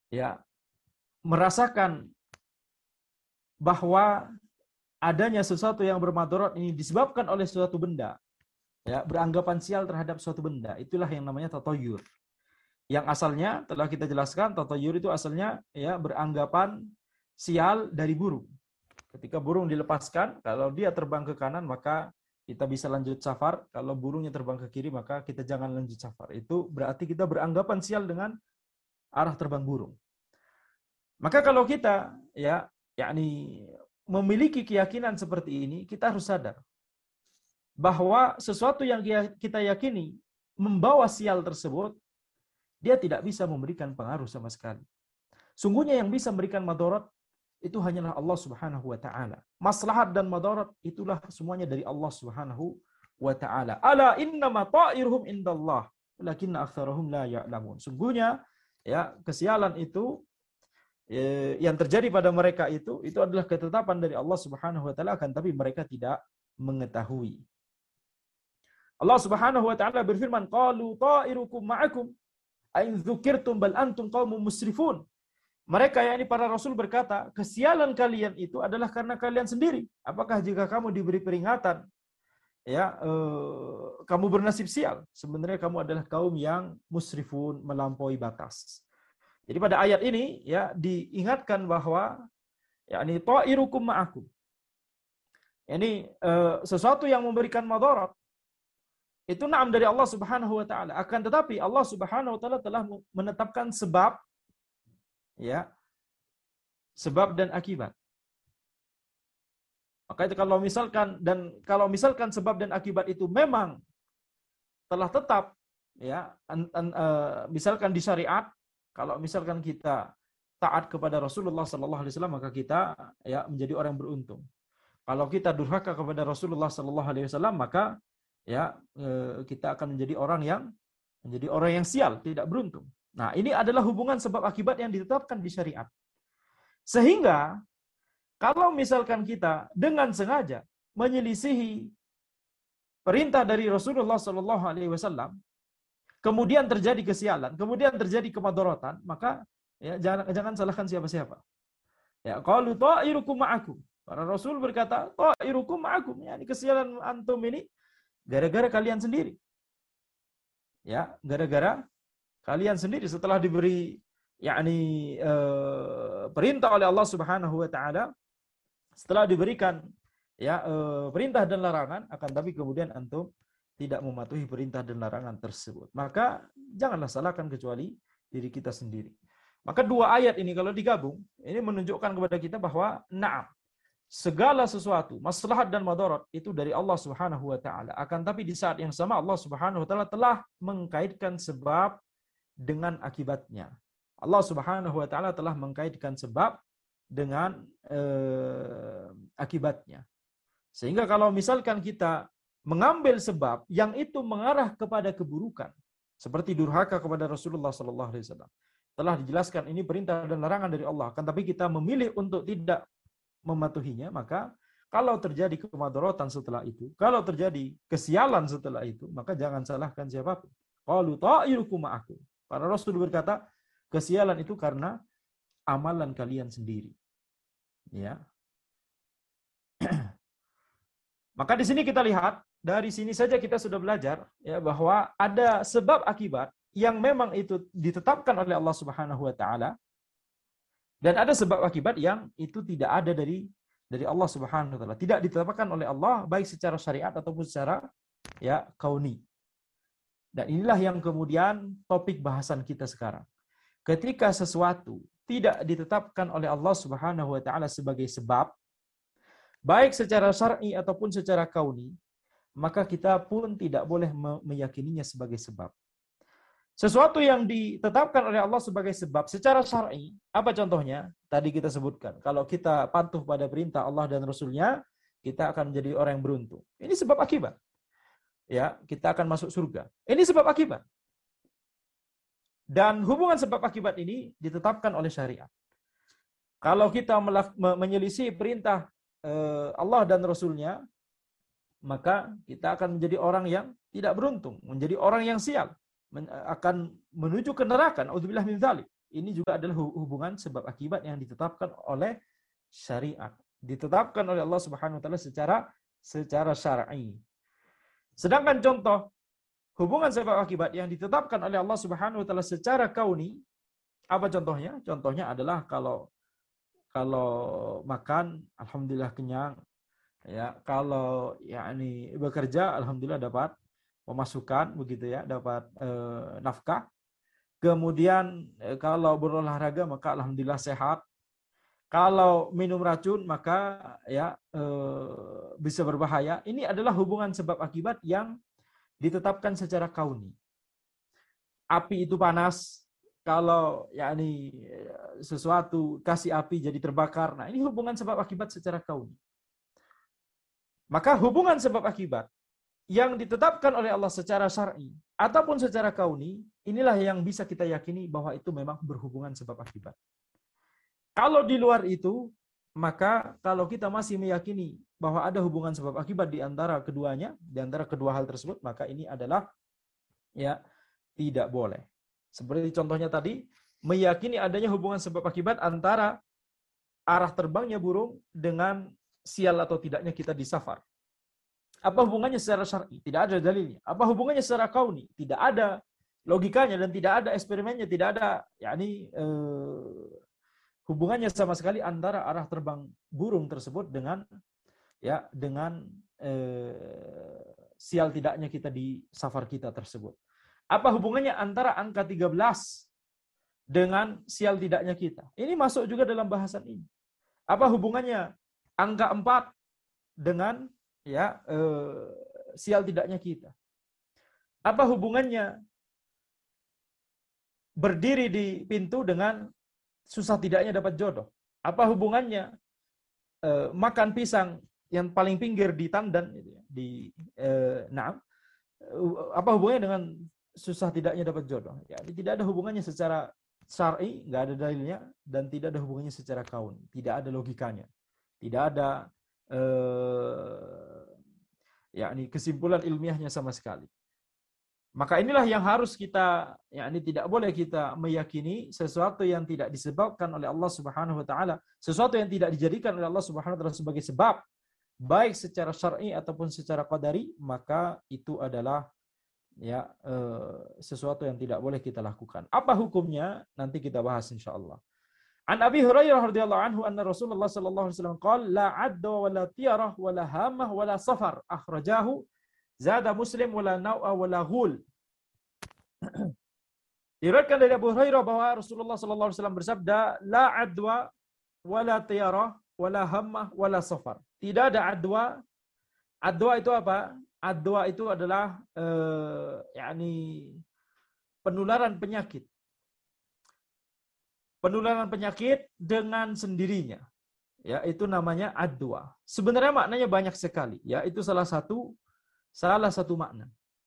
ya merasakan bahwa adanya sesuatu yang bermadarat ini disebabkan oleh suatu benda, ya, beranggapan sial terhadap suatu benda, itulah yang namanya tatayur. Yang asalnya telah kita jelaskan, tatayur itu asalnya ya beranggapan sial dari burung. Ketika burung dilepaskan, kalau dia terbang ke kanan maka kita bisa lanjut safar, kalau burungnya terbang ke kiri maka kita jangan lanjut safar. Itu berarti kita beranggapan sial dengan arah terbang burung. Maka kalau kita ya yakni memiliki keyakinan seperti ini, kita harus sadar bahwa sesuatu yang kita yakini membawa sial tersebut, dia tidak bisa memberikan pengaruh sama sekali. Sungguhnya yang bisa memberikan madarat itu hanyalah Allah Subhanahu wa taala. Maslahat dan madarat itulah semuanya dari Allah Subhanahu wa taala. Ala innama ta'iruhum indallah walakinna aktsarahum la ya'lamun. Sungguhnya ya kesialan itu yang terjadi pada mereka itu adalah ketetapan dari Allah Subhanahu wa taala, akan tapi mereka tidak mengetahui. Allah Subhanahu wa taala berfirman, qalu ta'irukum ma'akum ain dzukirtum bal antum qaumun musrifun. Mereka yakni para rasul berkata, kesialan kalian itu adalah karena kalian sendiri. Apakah jika kamu diberi peringatan, ya kamu bernasib sial? Sebenarnya kamu adalah kaum yang musrifun, melampaui batas. Jadi pada ayat ini ya diingatkan bahwa yakni ta'irukum ma'akum. Ini sesuatu yang memberikan madarat itu na'am dari Allah Subhanahu wa taala. Akan tetapi Allah Subhanahu wa taala telah menetapkan sebab, ya, sebab dan akibat. Maka itu kalau misalkan sebab dan akibat itu memang telah tetap, ya, misalkan di syariat, kalau misalkan kita taat kepada Rasulullah sallallahu alaihi wasallam maka kita ya menjadi orang beruntung. Kalau kita durhaka kepada Rasulullah sallallahu alaihi wasallam maka ya kita akan menjadi orang yang sial, tidak beruntung. Nah, ini adalah hubungan sebab akibat yang ditetapkan di syariat. Sehingga kalau misalkan kita dengan sengaja menyelisihi perintah dari Rasulullah sallallahu alaihi wasallam, kemudian terjadi kesialan, kemudian terjadi kemadaratan, maka ya jangan salahkan siapa-siapa. Ya, qalu ta'irukum ma'akum. Para Rasul berkata, ta'irukum ma'akum. Ya, ini kesialan antum ini gara-gara kalian sendiri. Ya, gara-gara kalian sendiri setelah diberi yakni perintah oleh Allah Subhanahu wa taala, setelah diberikan ya perintah dan larangan, akan tapi kemudian antum tidak mematuhi perintah dan larangan tersebut. Maka janganlah salahkan kecuali diri kita sendiri. Maka dua ayat ini kalau digabung, ini menunjukkan kepada kita bahwa na'am, segala sesuatu, maslahat dan madarat itu dari Allah Subhanahu wa taala. Akan tapi di saat yang sama Allah Subhanahu wa taala telah mengkaitkan sebab dengan akibatnya. Allah Subhanahu wa taala telah mengkaitkan sebab dengan akibatnya. Sehingga kalau misalkan kita mengambil sebab yang itu mengarah kepada keburukan, seperti durhaka kepada Rasulullah sallallahu alaihi wasallam, telah dijelaskan ini perintah dan larangan dari Allah, kan tapi kita memilih untuk tidak mematuhinya, maka kalau terjadi kemadaratan setelah itu, kalau terjadi kesialan setelah itu, maka jangan salahkan siapapun. Qalu ta'irukum ma'akum. Para Rasul berkata, kesialan itu karena amalan kalian sendiri. Ya. Maka di sini kita lihat, dari sini saja kita sudah belajar ya bahwa ada sebab akibat yang memang itu ditetapkan oleh Allah Subhanahu wa taala, dan ada sebab akibat yang itu tidak ada dari Allah Subhanahu wa taala, tidak ditetapkan oleh Allah baik secara syariat ataupun secara ya kauni. Dan inilah yang kemudian topik bahasan kita sekarang. Ketika sesuatu tidak ditetapkan oleh Allah Subhanahu wa taala sebagai sebab, baik secara syar'i ataupun secara kauni, maka kita pun tidak boleh meyakininya sebagai sebab. Sesuatu yang ditetapkan oleh Allah sebagai sebab secara syar'i, apa contohnya? Tadi kita sebutkan, kalau kita patuh pada perintah Allah dan Rasul-Nya, kita akan menjadi orang yang beruntung. Ini sebab akibat. Ya, kita akan masuk surga. Ini sebab akibat. Dan hubungan sebab akibat ini ditetapkan oleh syariat. Kalau kita menyelisih perintah Allah dan Rasul-Nya, maka kita akan menjadi orang yang tidak beruntung, menjadi orang yang sial, akan menuju ke neraka. Auzubillah min dzalik. ini juga adalah hubungan sebab akibat yang ditetapkan oleh syariat, ditetapkan oleh Allah Subhanahu wa taala secara syar'i. Sedangkan contoh hubungan sebab akibat yang ditetapkan oleh Allah Subhanahu wa taala secara kauni, apa contohnya? Contohnya adalah kalau makan alhamdulillah kenyang, ya. Kalau yakni bekerja alhamdulillah dapat pemasukan, begitu ya, dapat nafkah. Kemudian kalau berolahraga maka alhamdulillah sehat. Kalau minum racun maka ya bisa berbahaya. Ini adalah hubungan sebab akibat yang ditetapkan secara kauni. Api itu panas, kalau yakni sesuatu kasih api jadi terbakar. Nah, ini hubungan sebab akibat secara kauni. Maka hubungan sebab akibat yang ditetapkan oleh Allah secara syar'i ataupun secara kauni, inilah yang bisa kita yakini bahwa itu memang berhubungan sebab akibat. Kalau di luar itu, maka kalau kita masih meyakini bahwa ada hubungan sebab akibat di antara keduanya, di antara kedua hal tersebut, maka ini adalah ya tidak boleh. Seperti contohnya tadi, meyakini adanya hubungan sebab akibat antara arah terbangnya burung dengan sial atau tidaknya kita di safar. Apa hubungannya secara syar'i? Tidak ada dalilnya. Apa hubungannya secara kauni? Tidak ada logikanya dan tidak ada eksperimennya, tidak ada yakni hubungannya sama sekali antara arah terbang burung tersebut dengan sial tidaknya kita di safar kita tersebut. Apa hubungannya antara angka 13 dengan sial tidaknya kita? Ini masuk juga dalam bahasan ini. Apa hubungannya angka 4 dengan sial tidaknya kita? Apa hubungannya berdiri di pintu dengan susah tidaknya dapat jodoh? Apa hubungannya makan pisang yang paling pinggir di tandan apa hubungannya dengan susah tidaknya dapat jodoh? Ya, tidak ada hubungannya secara syar'i, nggak ada dalilnya, dan tidak ada hubungannya secara kauni, tidak ada logikanya, tidak ada yakni kesimpulan ilmiahnya sama sekali. Maka inilah yang harus kita, yakni tidak boleh kita meyakini sesuatu yang tidak disebabkan oleh Allah Subhanahu wa taala, sesuatu yang tidak dijadikan oleh Allah Subhanahu wa taala sebagai sebab, baik secara syar'i ataupun secara qadari, maka itu adalah sesuatu yang tidak boleh kita lakukan. Apa hukumnya? Nanti kita bahas insyaallah. An Abi Hurairah radhiyallahu anhu anna Rasulullah sallallahu alaihi wasallam qala la 'adwa wa la tiyarah wa la hamah wa la safar akhrajahu zada Muslim wa la nau'a wa la ghul. Diriwayatkan dari Abu Hurairah bahwa Rasulullah sallallahu alaihi wasallam bersabda, la 'adwa wa la tiyarah wa la hamah wa la safar. Tidak ada adwa. Adwa itu apa? Adwa itu adalah yakni penularan penyakit. Penularan penyakit dengan sendirinya. Ya, itu namanya adwa. Sebenarnya maknanya banyak sekali, ya. Itu salah satu makna.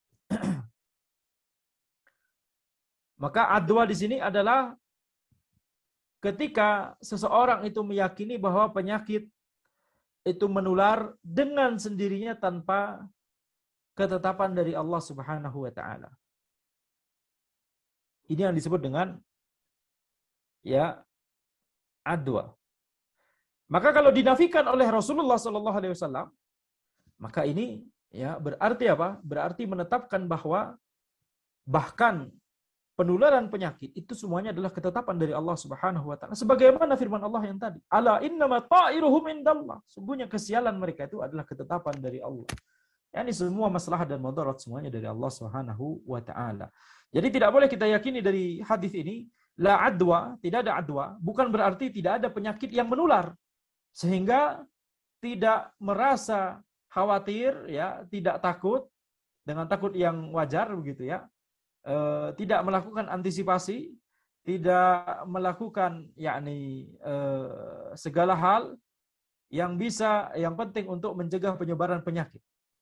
Maka adwa di sini adalah ketika seseorang itu meyakini bahwa penyakit itu menular dengan sendirinya tanpa ketetapan dari Allah Subhanahu wa taala. Ini yang disebut dengan adwa. Maka kalau dinafikan oleh Rasulullah sallallahu alaihi wasallam, maka ini berarti apa? Berarti menetapkan bahwa bahkan penularan penyakit itu semuanya adalah ketetapan dari Allah Subhanahu wa taala. Sebagaimana firman Allah yang tadi, ala innama ta'iruhum indallah. Sungguhnya kesialan mereka itu adalah ketetapan dari Allah. Yani semua masalah dan mudarat semuanya dari Allah Subhanahu wa taala. Jadi tidak boleh kita yakini dari hadis ini la adwa, tidak ada adwa, bukan berarti tidak ada penyakit yang menular. Sehingga tidak merasa khawatir, ya, tidak takut dengan takut yang wajar begitu ya. Tidak melakukan antisipasi, tidak melakukan segala hal yang penting untuk mencegah penyebaran penyakit.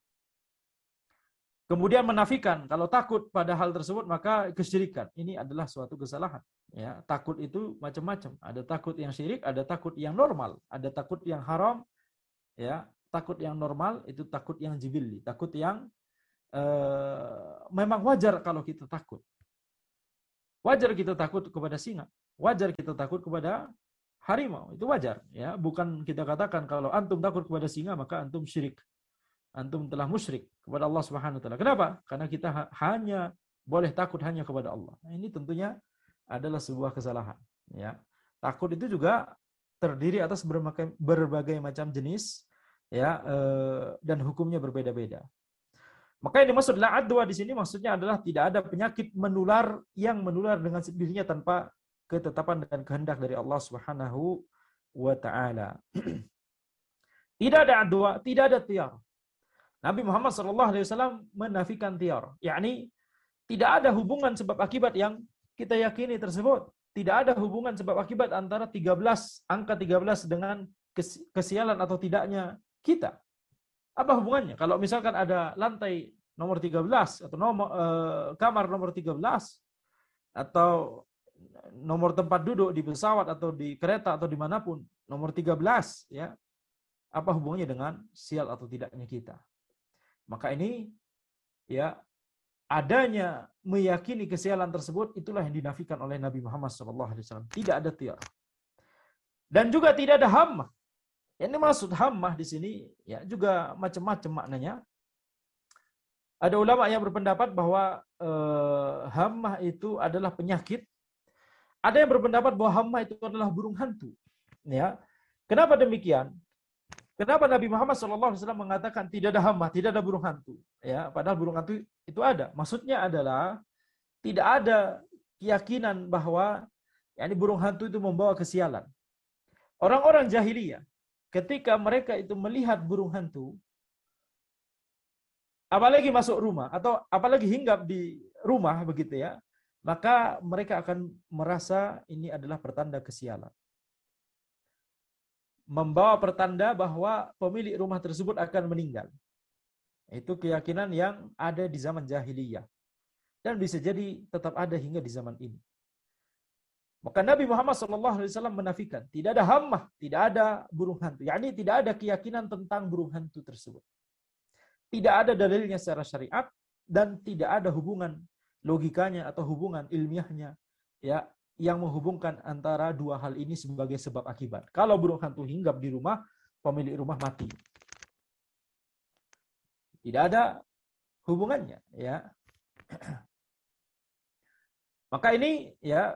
Kemudian menafikan kalau takut pada hal tersebut maka kesyirikan. Ini adalah suatu kesalahan. Ya, takut itu macam-macam. Ada takut yang syirik, ada takut yang normal, ada takut yang haram. Ya, takut yang normal itu takut yang jibilli, takut yang memang wajar kalau kita takut. Wajar kita takut kepada singa. Wajar kita takut kepada harimau, itu wajar ya. Bukan kita katakan kalau antum takut kepada singa maka antum syirik. Antum telah musyrik kepada Allah Subhanahu wa taala. Kenapa? Karena kita hanya boleh takut hanya kepada Allah. Nah, ini tentunya adalah sebuah kesalahan ya. Takut itu juga terdiri atas berbagai macam jenis ya, dan hukumnya berbeda-beda. Maka yang dimaksud la adwa di sini maksudnya adalah tidak ada penyakit menular yang menular dengan sendirinya tanpa ketetapan dan kehendak dari Allah Subhanahu wa taala. Tidak ada adwa, tidak ada tiar. Nabi Muhammad SAW menafikan tiar, yakni tidak ada hubungan sebab akibat yang kita yakini tersebut. Tidak ada hubungan sebab akibat antara 13 dengan kesialan atau tidaknya kita. Apa hubungannya? Kalau misalkan ada lantai nomor 13 atau kamar nomor 13 atau nomor tempat duduk di pesawat atau di kereta atau dimanapun nomor 13 ya, apa hubungannya dengan sial atau tidaknya kita? Maka ini ya, adanya meyakini kesialan tersebut itulah yang dinafikan oleh Nabi Muhammad SAW. Tidak ada tiar. Dan juga tidak ada hammah. Yang dimaksud hammah di sini ya juga macam-macam maknanya. Ada ulama yang berpendapat bahwa hammah itu adalah penyakit. Ada yang berpendapat bahwa hammah itu adalah burung hantu. Ya, kenapa demikian? Kenapa Nabi Muhammad SAW mengatakan tidak ada hammah, tidak ada burung hantu? Ya, padahal burung hantu itu ada. Maksudnya adalah tidak ada keyakinan bahwa yakni burung hantu itu membawa kesialan. Orang-orang jahiliyah ketika mereka itu melihat burung hantu, apalagi masuk rumah atau apalagi hinggap di rumah begitu ya, maka mereka akan merasa ini adalah pertanda kesialan. Membawa pertanda bahwa pemilik rumah tersebut akan meninggal. Itu keyakinan yang ada di zaman jahiliyah. Dan bisa jadi tetap ada hingga di zaman ini. Maka Nabi Muhammad SAW menafikan, tidak ada hammah, tidak ada burung hantu. Yakni tidak ada keyakinan tentang burung hantu tersebut. Tidak ada dalilnya secara syariat dan tidak ada hubungan logikanya atau hubungan ilmiahnya ya yang menghubungkan antara dua hal ini sebagai sebab akibat. Kalau burung hantu hinggap di rumah, pemilik rumah mati. Tidak ada hubungannya ya. Maka ini ya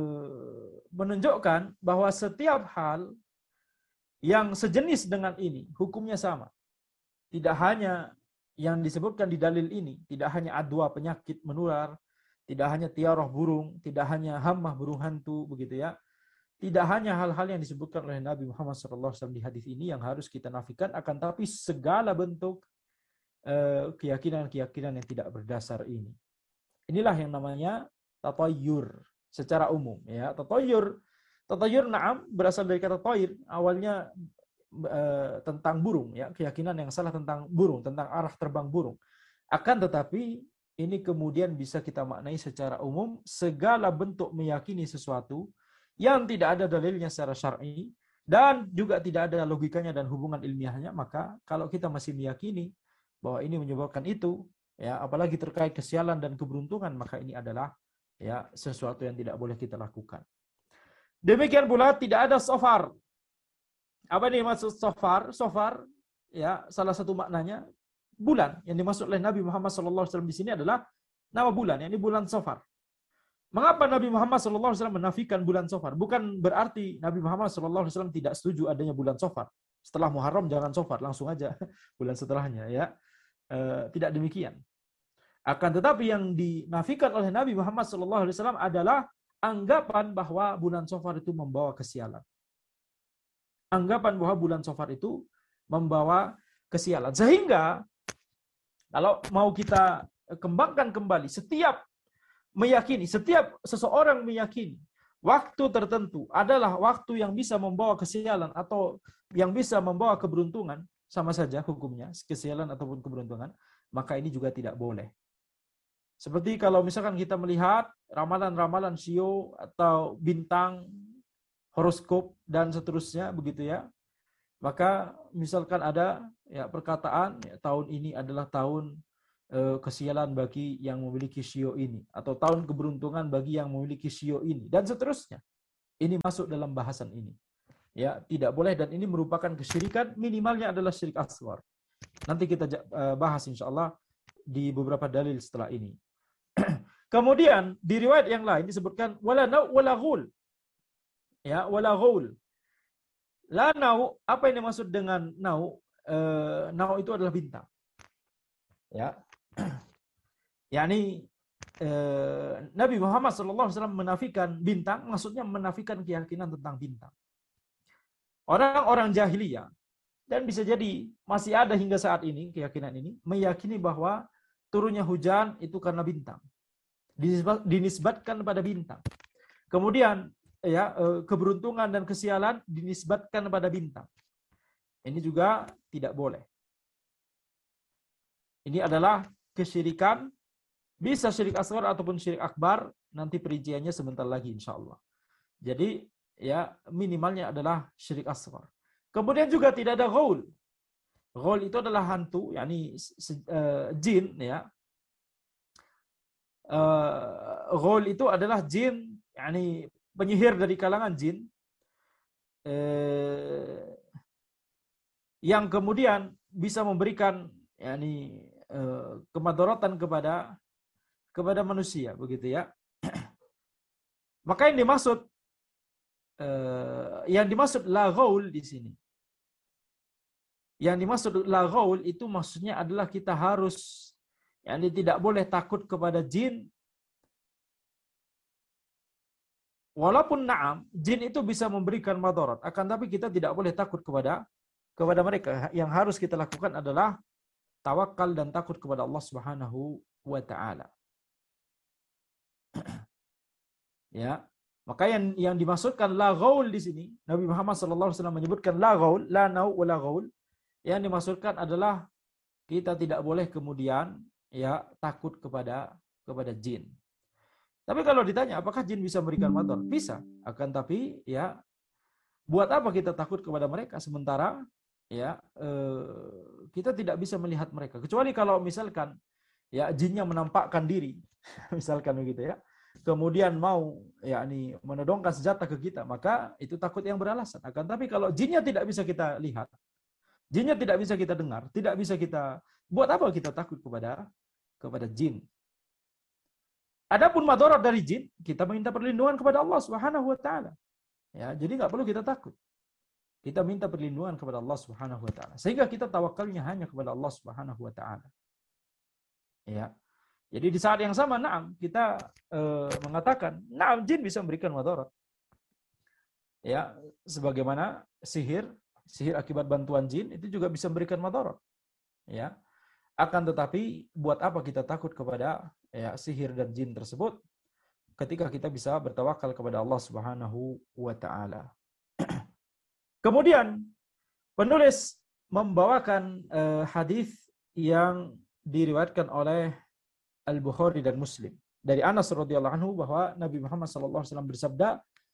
menunjukkan bahwa setiap hal yang sejenis dengan ini hukumnya sama. Tidak hanya yang disebutkan di dalil ini, tidak hanya adwa penyakit menular, tidak hanya tiarah burung, tidak hanya hammah burung hantu begitu ya. Tidak hanya hal-hal yang disebutkan oleh Nabi Muhammad SAW di hadis ini yang harus kita nafikan, akan tapi segala bentuk keyakinan-keyakinan yang tidak berdasar ini. Inilah yang namanya tatayur secara umum ya. Tatayur na'am berasal dari kata tayr, awalnya tentang burung ya, keyakinan yang salah tentang burung, tentang arah terbang burung. Akan tetapi ini kemudian bisa kita maknai secara umum segala bentuk meyakini sesuatu yang tidak ada dalilnya secara syar'i dan juga tidak ada logikanya dan hubungan ilmiahnya, maka kalau kita masih meyakini bahwa ini menyebabkan itu ya, apalagi terkait kesialan dan keberuntungan, maka ini adalah ya sesuatu yang tidak boleh kita lakukan. Demikian pula tidak ada sofar. Apa ini maksud sofar? Sofar ya salah satu maknanya bulan. Yang dimaksud oleh Nabi Muhammad SAW di sini adalah nama bulan, yakni bulan Sofar. Mengapa Nabi Muhammad SAW menafikan bulan Sofar? Bukan berarti Nabi Muhammad SAW tidak setuju adanya bulan Sofar. Setelah Muharram jangan Sofar, langsung aja bulan setelahnya ya. Tidak demikian. Akan tetapi yang dinafikan oleh Nabi Muhammad SAW adalah anggapan bahwa bulan Sofar itu membawa kesialan. Anggapan bahwa bulan Sofar itu membawa kesialan. Sehingga kalau mau kita kembangkan kembali, setiap seseorang meyakini waktu tertentu adalah waktu yang bisa membawa kesialan atau yang bisa membawa keberuntungan, sama saja hukumnya, kesialan ataupun keberuntungan, maka ini juga tidak boleh. Seperti kalau misalkan kita melihat ramalan-ramalan shio atau bintang, horoskop dan seterusnya begitu ya. Maka misalkan ada ya perkataan ya, tahun ini adalah tahun kesialan bagi yang memiliki shio ini, atau tahun keberuntungan bagi yang memiliki shio ini dan seterusnya. Ini masuk dalam bahasan ini. Ya, tidak boleh, dan ini merupakan kesyirikan, minimalnya adalah syirik asghar. Nanti kita bahas insyaallah di beberapa dalil setelah ini. Kemudian di riwayat yang lain disebutkan wala nau wala ghul. Ya, wala ghul. La nau, apa yang dimaksud dengan nau? Nau itu adalah bintang. Ya. yakni Nabi Muhammad SAW menafikan bintang, maksudnya menafikan keyakinan tentang bintang. Orang-orang jahiliyah, dan bisa jadi masih ada hingga saat ini keyakinan ini, meyakini bahwa turunnya hujan itu karena bintang. Dinisbatkan pada bintang. Kemudian ya, keberuntungan dan kesialan dinisbatkan pada bintang. Ini juga tidak boleh. Ini adalah kesyirikan, bisa syirik asghar ataupun syirik akbar, nanti perinciannya sebentar lagi insyaallah. Jadi ya, minimalnya adalah syirik asghar. Kemudian juga tidak ada ghaul. Ghaul itu adalah hantu, yakni jin ya. Ghaul itu adalah jin, yakni penyihir dari kalangan jin, yang kemudian bisa memberikan yakni kemadharatan kepada manusia, begitu ya. Maka yang dimaksud la ghaul di sini. Yang dimaksud la ghaul itu maksudnya adalah kita harus, yakni tidak boleh takut kepada jin. Walaupun na'am, jin itu bisa memberikan madarat, akan tapi kita tidak boleh takut kepada mereka. Yang harus kita lakukan adalah tawakal dan takut kepada Allah Subhanahu wa taala. Ya. Maka yang dimaksudkan la ghaul di sini, Nabi Muhammad SAW menyebutkan la ghaul, la nau wa la ghaul. Yang dimaksudkan adalah kita tidak boleh kemudian ya takut kepada jin. Tapi kalau ditanya apakah jin bisa memberikan madarat? Bisa. Akan tapi ya, buat apa kita takut kepada mereka sementara ya kita tidak bisa melihat mereka. Kecuali kalau misalkan ya jinnya menampakkan diri, misalkan begitu ya. Kemudian mau yakni menodongkan senjata ke kita, maka itu takut yang beralasan. Akan tapi kalau jinnya tidak bisa kita lihat, jinnya tidak bisa kita dengar, tidak bisa kita, buat apa kita takut kepada jin? Adapun madarat dari jin, kita minta perlindungan kepada Allah Subhanahu wa taala. Ya, jadi nggak perlu kita takut. Kita minta perlindungan kepada Allah Subhanahu wa taala. Sehingga kita tawakalnya hanya kepada Allah Subhanahu wa taala. Ya. Jadi di saat yang sama, na'am, kita mengatakan, na'am, jin bisa memberikan madarat. Ya, sebagaimana sihir akibat bantuan jin itu juga bisa memberikan madarat. Ya. Akan tetapi buat apa kita takut kepada ya sihir dan jin tersebut ketika kita bisa bertawakal kepada Allah Subhanahu wa taala. Kemudian penulis membawakan hadis yang diriwayatkan oleh Al-Bukhari dan Muslim dari Anas radhiyallahu anhu bahwa Nabi Muhammad sallallahu alaihi wasallam bersabda,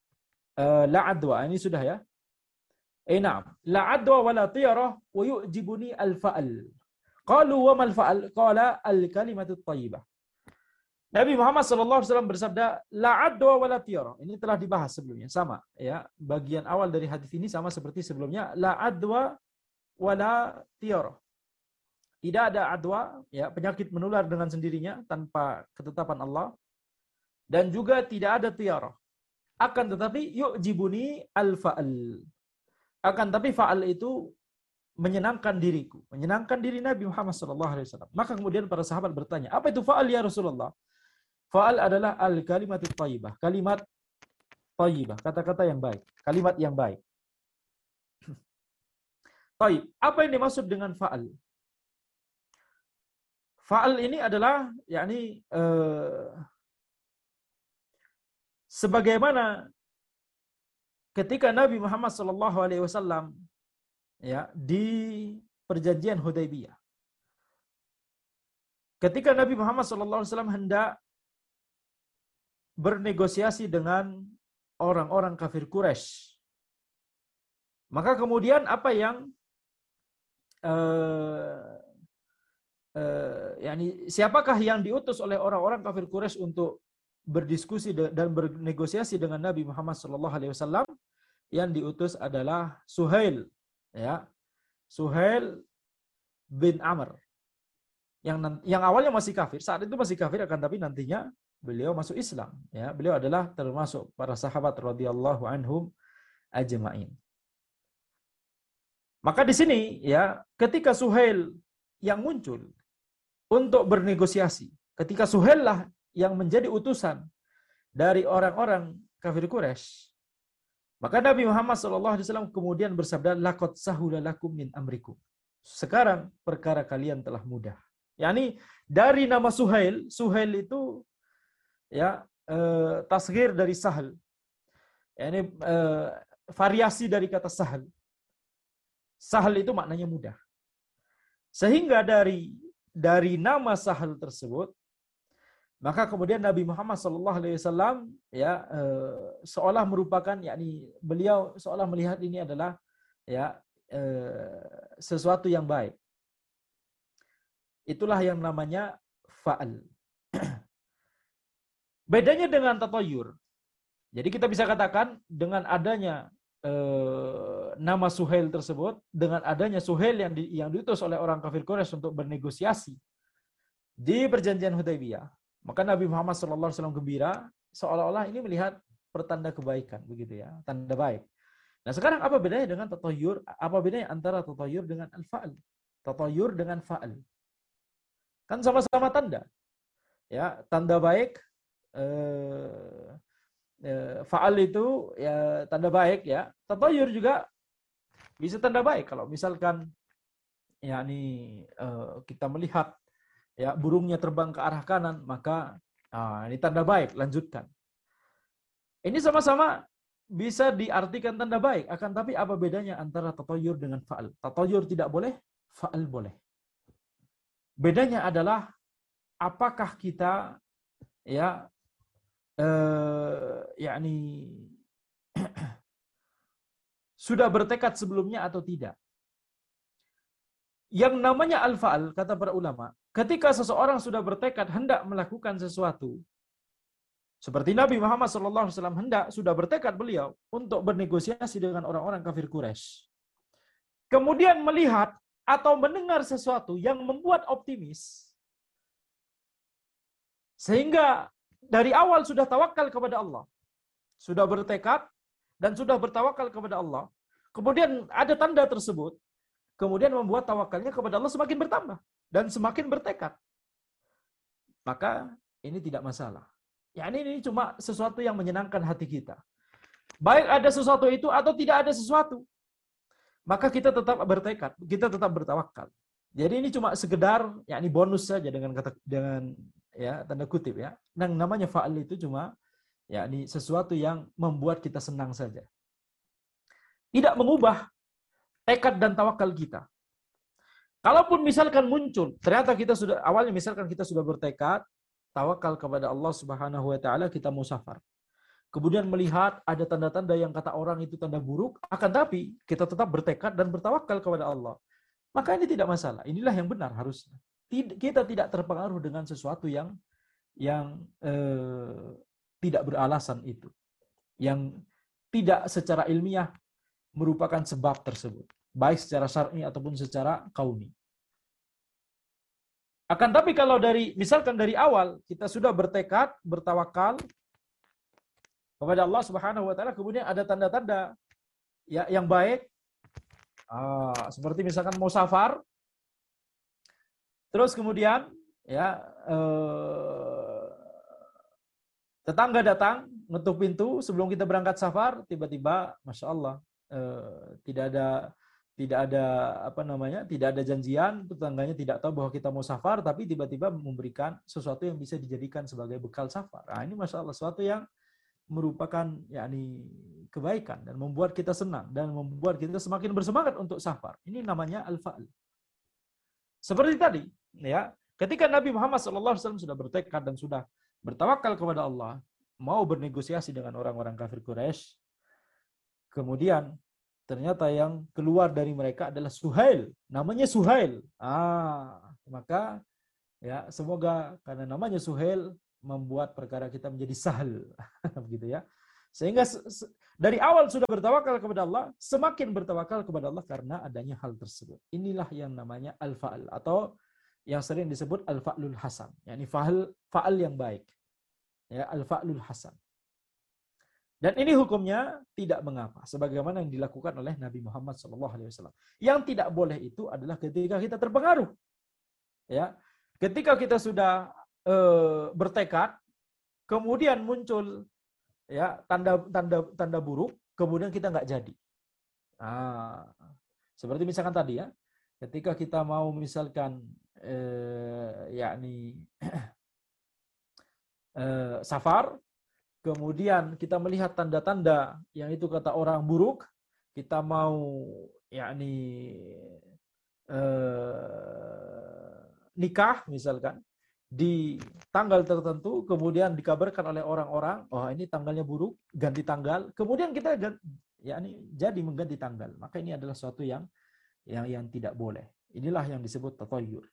la adwa, ini sudah ya. Na'am, la adwa wa la tiyarah wa yu'jibuni al-fa'al. Qalu wa mal fa'al? Qala al-kalimatu thayyibah. Nabi Muhammad sallallahu alaihi wasallam bersabda, la adwa wa la tiyarah. Ini telah dibahas sebelumnya, sama ya. Bagian awal dari hadis ini sama seperti sebelumnya, la adwa wa la tiyarah. Tidak ada adwa, ya, penyakit menular dengan sendirinya tanpa ketetapan Allah, dan juga tidak ada tiarah. Akan tetapi yu'jibuni al-fa'al. Akan tapi fa'al itu menyenangkan diriku, menyenangkan diri Nabi Muhammad SAW. Maka kemudian para sahabat bertanya, apa itu fa'al ya Rasulullah? Fa'al adalah al-kalimat thayyibah, kalimat thayyibah, kata-kata yang baik, kalimat yang baik. Baik, apa yang dimaksud dengan fa'al? Fa'al ini adalah yakni sebagaimana ketika Nabi Muhammad SAW ya di perjanjian Hudaybiyah. Ketika Nabi Muhammad SAW hendak bernegosiasi dengan orang-orang kafir Quraisy, maka kemudian apa yang yakni siapakah yang diutus oleh orang-orang kafir Quraisy untuk berdiskusi dan bernegosiasi dengan Nabi Muhammad SAW, yang diutus adalah Suhail, ya, Suhail bin Amr, yang awalnya masih kafir, saat itu masih kafir, akan tapi nantinya beliau masuk Islam, ya. Beliau adalah termasuk para sahabat radhiyallahu anhum ajma'in. Maka di sini, ya, ketika Suhail yang muncul untuk bernegosiasi, ketika Suhail lah yang menjadi utusan dari orang-orang kafir Quraisy, maka Nabi Muhammad SAW kemudian bersabda, laqad sahula lakum min amrikum. Sekarang perkara kalian telah mudah. Yani dari nama Suhail, Suhail itu, ya, tasghir dari Sahal. Yani variasi dari kata Sahal. Sahal itu maknanya mudah. Sehingga dari nama Sahal tersebut, maka kemudian Nabi Muhammad SAW, ya, seolah merupakan, yakni beliau seolah melihat ini adalah, ya, sesuatu yang baik. Itulah yang namanya fa'al. Bedanya dengan tatayur. Jadi kita bisa katakan dengan adanya nama Suhail tersebut, dengan adanya Suhail yang diutus oleh orang kafir Quraisy untuk bernegosiasi di perjanjian Hudaybiyah, maka Nabi Muhammad SAW gembira, seolah-olah ini melihat pertanda kebaikan, begitu ya, tanda baik. Nah, sekarang apa bedanya dengan tatayur? Apa bedanya antara tatayur dengan al-fa'al? Tatayur dengan fa'al. Kan sama-sama tanda. Ya, tanda baik, fa'al itu ya tanda baik, ya. Tatayur juga bisa tanda baik. Kalau misalkan, yakni kita melihat, ya, burungnya terbang ke arah kanan, maka ini tanda baik, lanjutkan. Ini sama-sama bisa diartikan tanda baik, akan tapi apa bedanya antara tatayur dengan fa'al? Tatayur tidak boleh, fa'al boleh. Bedanya adalah apakah kita, ya, yakni sudah bertekad sebelumnya atau tidak. Yang namanya al-fa'al, kata para ulama, ketika seseorang sudah bertekad hendak melakukan sesuatu, seperti Nabi Muhammad SAW sudah bertekad beliau untuk bernegosiasi dengan orang-orang kafir Quraisy. Kemudian melihat atau mendengar sesuatu yang membuat optimis, sehingga dari awal sudah tawakal kepada Allah, sudah bertekad dan sudah bertawakal kepada Allah. Kemudian ada tanda tersebut, kemudian membuat tawakalnya kepada Allah semakin bertambah dan semakin bertekad. Maka ini tidak masalah. Ya, ini cuma sesuatu yang menyenangkan hati kita. Baik ada sesuatu itu atau tidak ada sesuatu, maka kita tetap bertekad, kita tetap bertawakal. Jadi ini cuma sekedar, ya, ini bonus saja dengan ya, tanda kutip, ya. Yang namanya fa'al itu cuma, ya, ini sesuatu yang membuat kita senang saja. Tidak mengubah tekad dan tawakal kita. Kalaupun misalkan muncul, ternyata kita sudah awalnya misalkan kita sudah bertekad tawakal kepada Allah Subhanahu wa taala, kita mau safar. Kemudian melihat ada tanda-tanda yang kata orang itu tanda buruk, akan tapi kita tetap bertekad dan bertawakal kepada Allah. Maka ini tidak masalah. Inilah yang benar harusnya. Kita tidak terpengaruh dengan sesuatu yang tidak beralasan itu. Yang tidak secara ilmiah merupakan sebab tersebut. Baik secara syar'i ataupun secara kauni. Akan tapi kalau misalkan dari awal kita sudah bertekad, bertawakal kepada Allah Subhanahu wa taala, kemudian ada tanda-tanda, ya, yang baik, seperti misalkan mau safar, terus kemudian, ya, tetangga datang ngetuk pintu sebelum kita berangkat safar, tiba-tiba, masya Allah, tidak ada janjian, tetangganya tidak tahu bahwa kita mau safar, tapi tiba-tiba memberikan sesuatu yang bisa dijadikan sebagai bekal safar. Nah, ini masya Allah, sesuatu yang merupakan, yakni, kebaikan dan membuat kita senang dan membuat kita semakin bersemangat untuk safar. Ini namanya al-fa'al. Seperti tadi, ya, ketika Nabi Muhammad SAW sudah bertekad dan sudah bertawakal kepada Allah, mau bernegosiasi dengan orang-orang kafir Quraisy, kemudian ternyata yang keluar dari mereka adalah Suhail, namanya Suhail. Maka, ya, semoga karena namanya Suhail, membuat perkara kita menjadi sahal. Begitu ya. Sehingga dari awal sudah bertawakal kepada Allah, semakin bertawakal kepada Allah karena adanya hal tersebut. Inilah yang namanya al-fa'al atau yang sering disebut al-fa'lul hasan, yakni fa'al yang baik. Ya, al-fa'lul hasan. Dan ini hukumnya tidak mengapa, sebagaimana yang dilakukan oleh Nabi Muhammad SAW. Yang tidak boleh itu adalah ketika kita terpengaruh. Ya, ketika kita sudah bertekad, kemudian muncul ya tanda buruk, kemudian kita nggak jadi. Seperti misalkan tadi ya, ketika kita mau misalkan yakni safar, kemudian kita melihat tanda-tanda yang itu kata orang buruk, kita mau yakni nikah misalkan di tanggal tertentu, kemudian dikabarkan oleh orang-orang, oh ini tanggalnya buruk, ganti tanggal, kemudian kita yakni jadi mengganti tanggal. Maka ini adalah suatu yang tidak boleh. Inilah yang disebut tatayyur.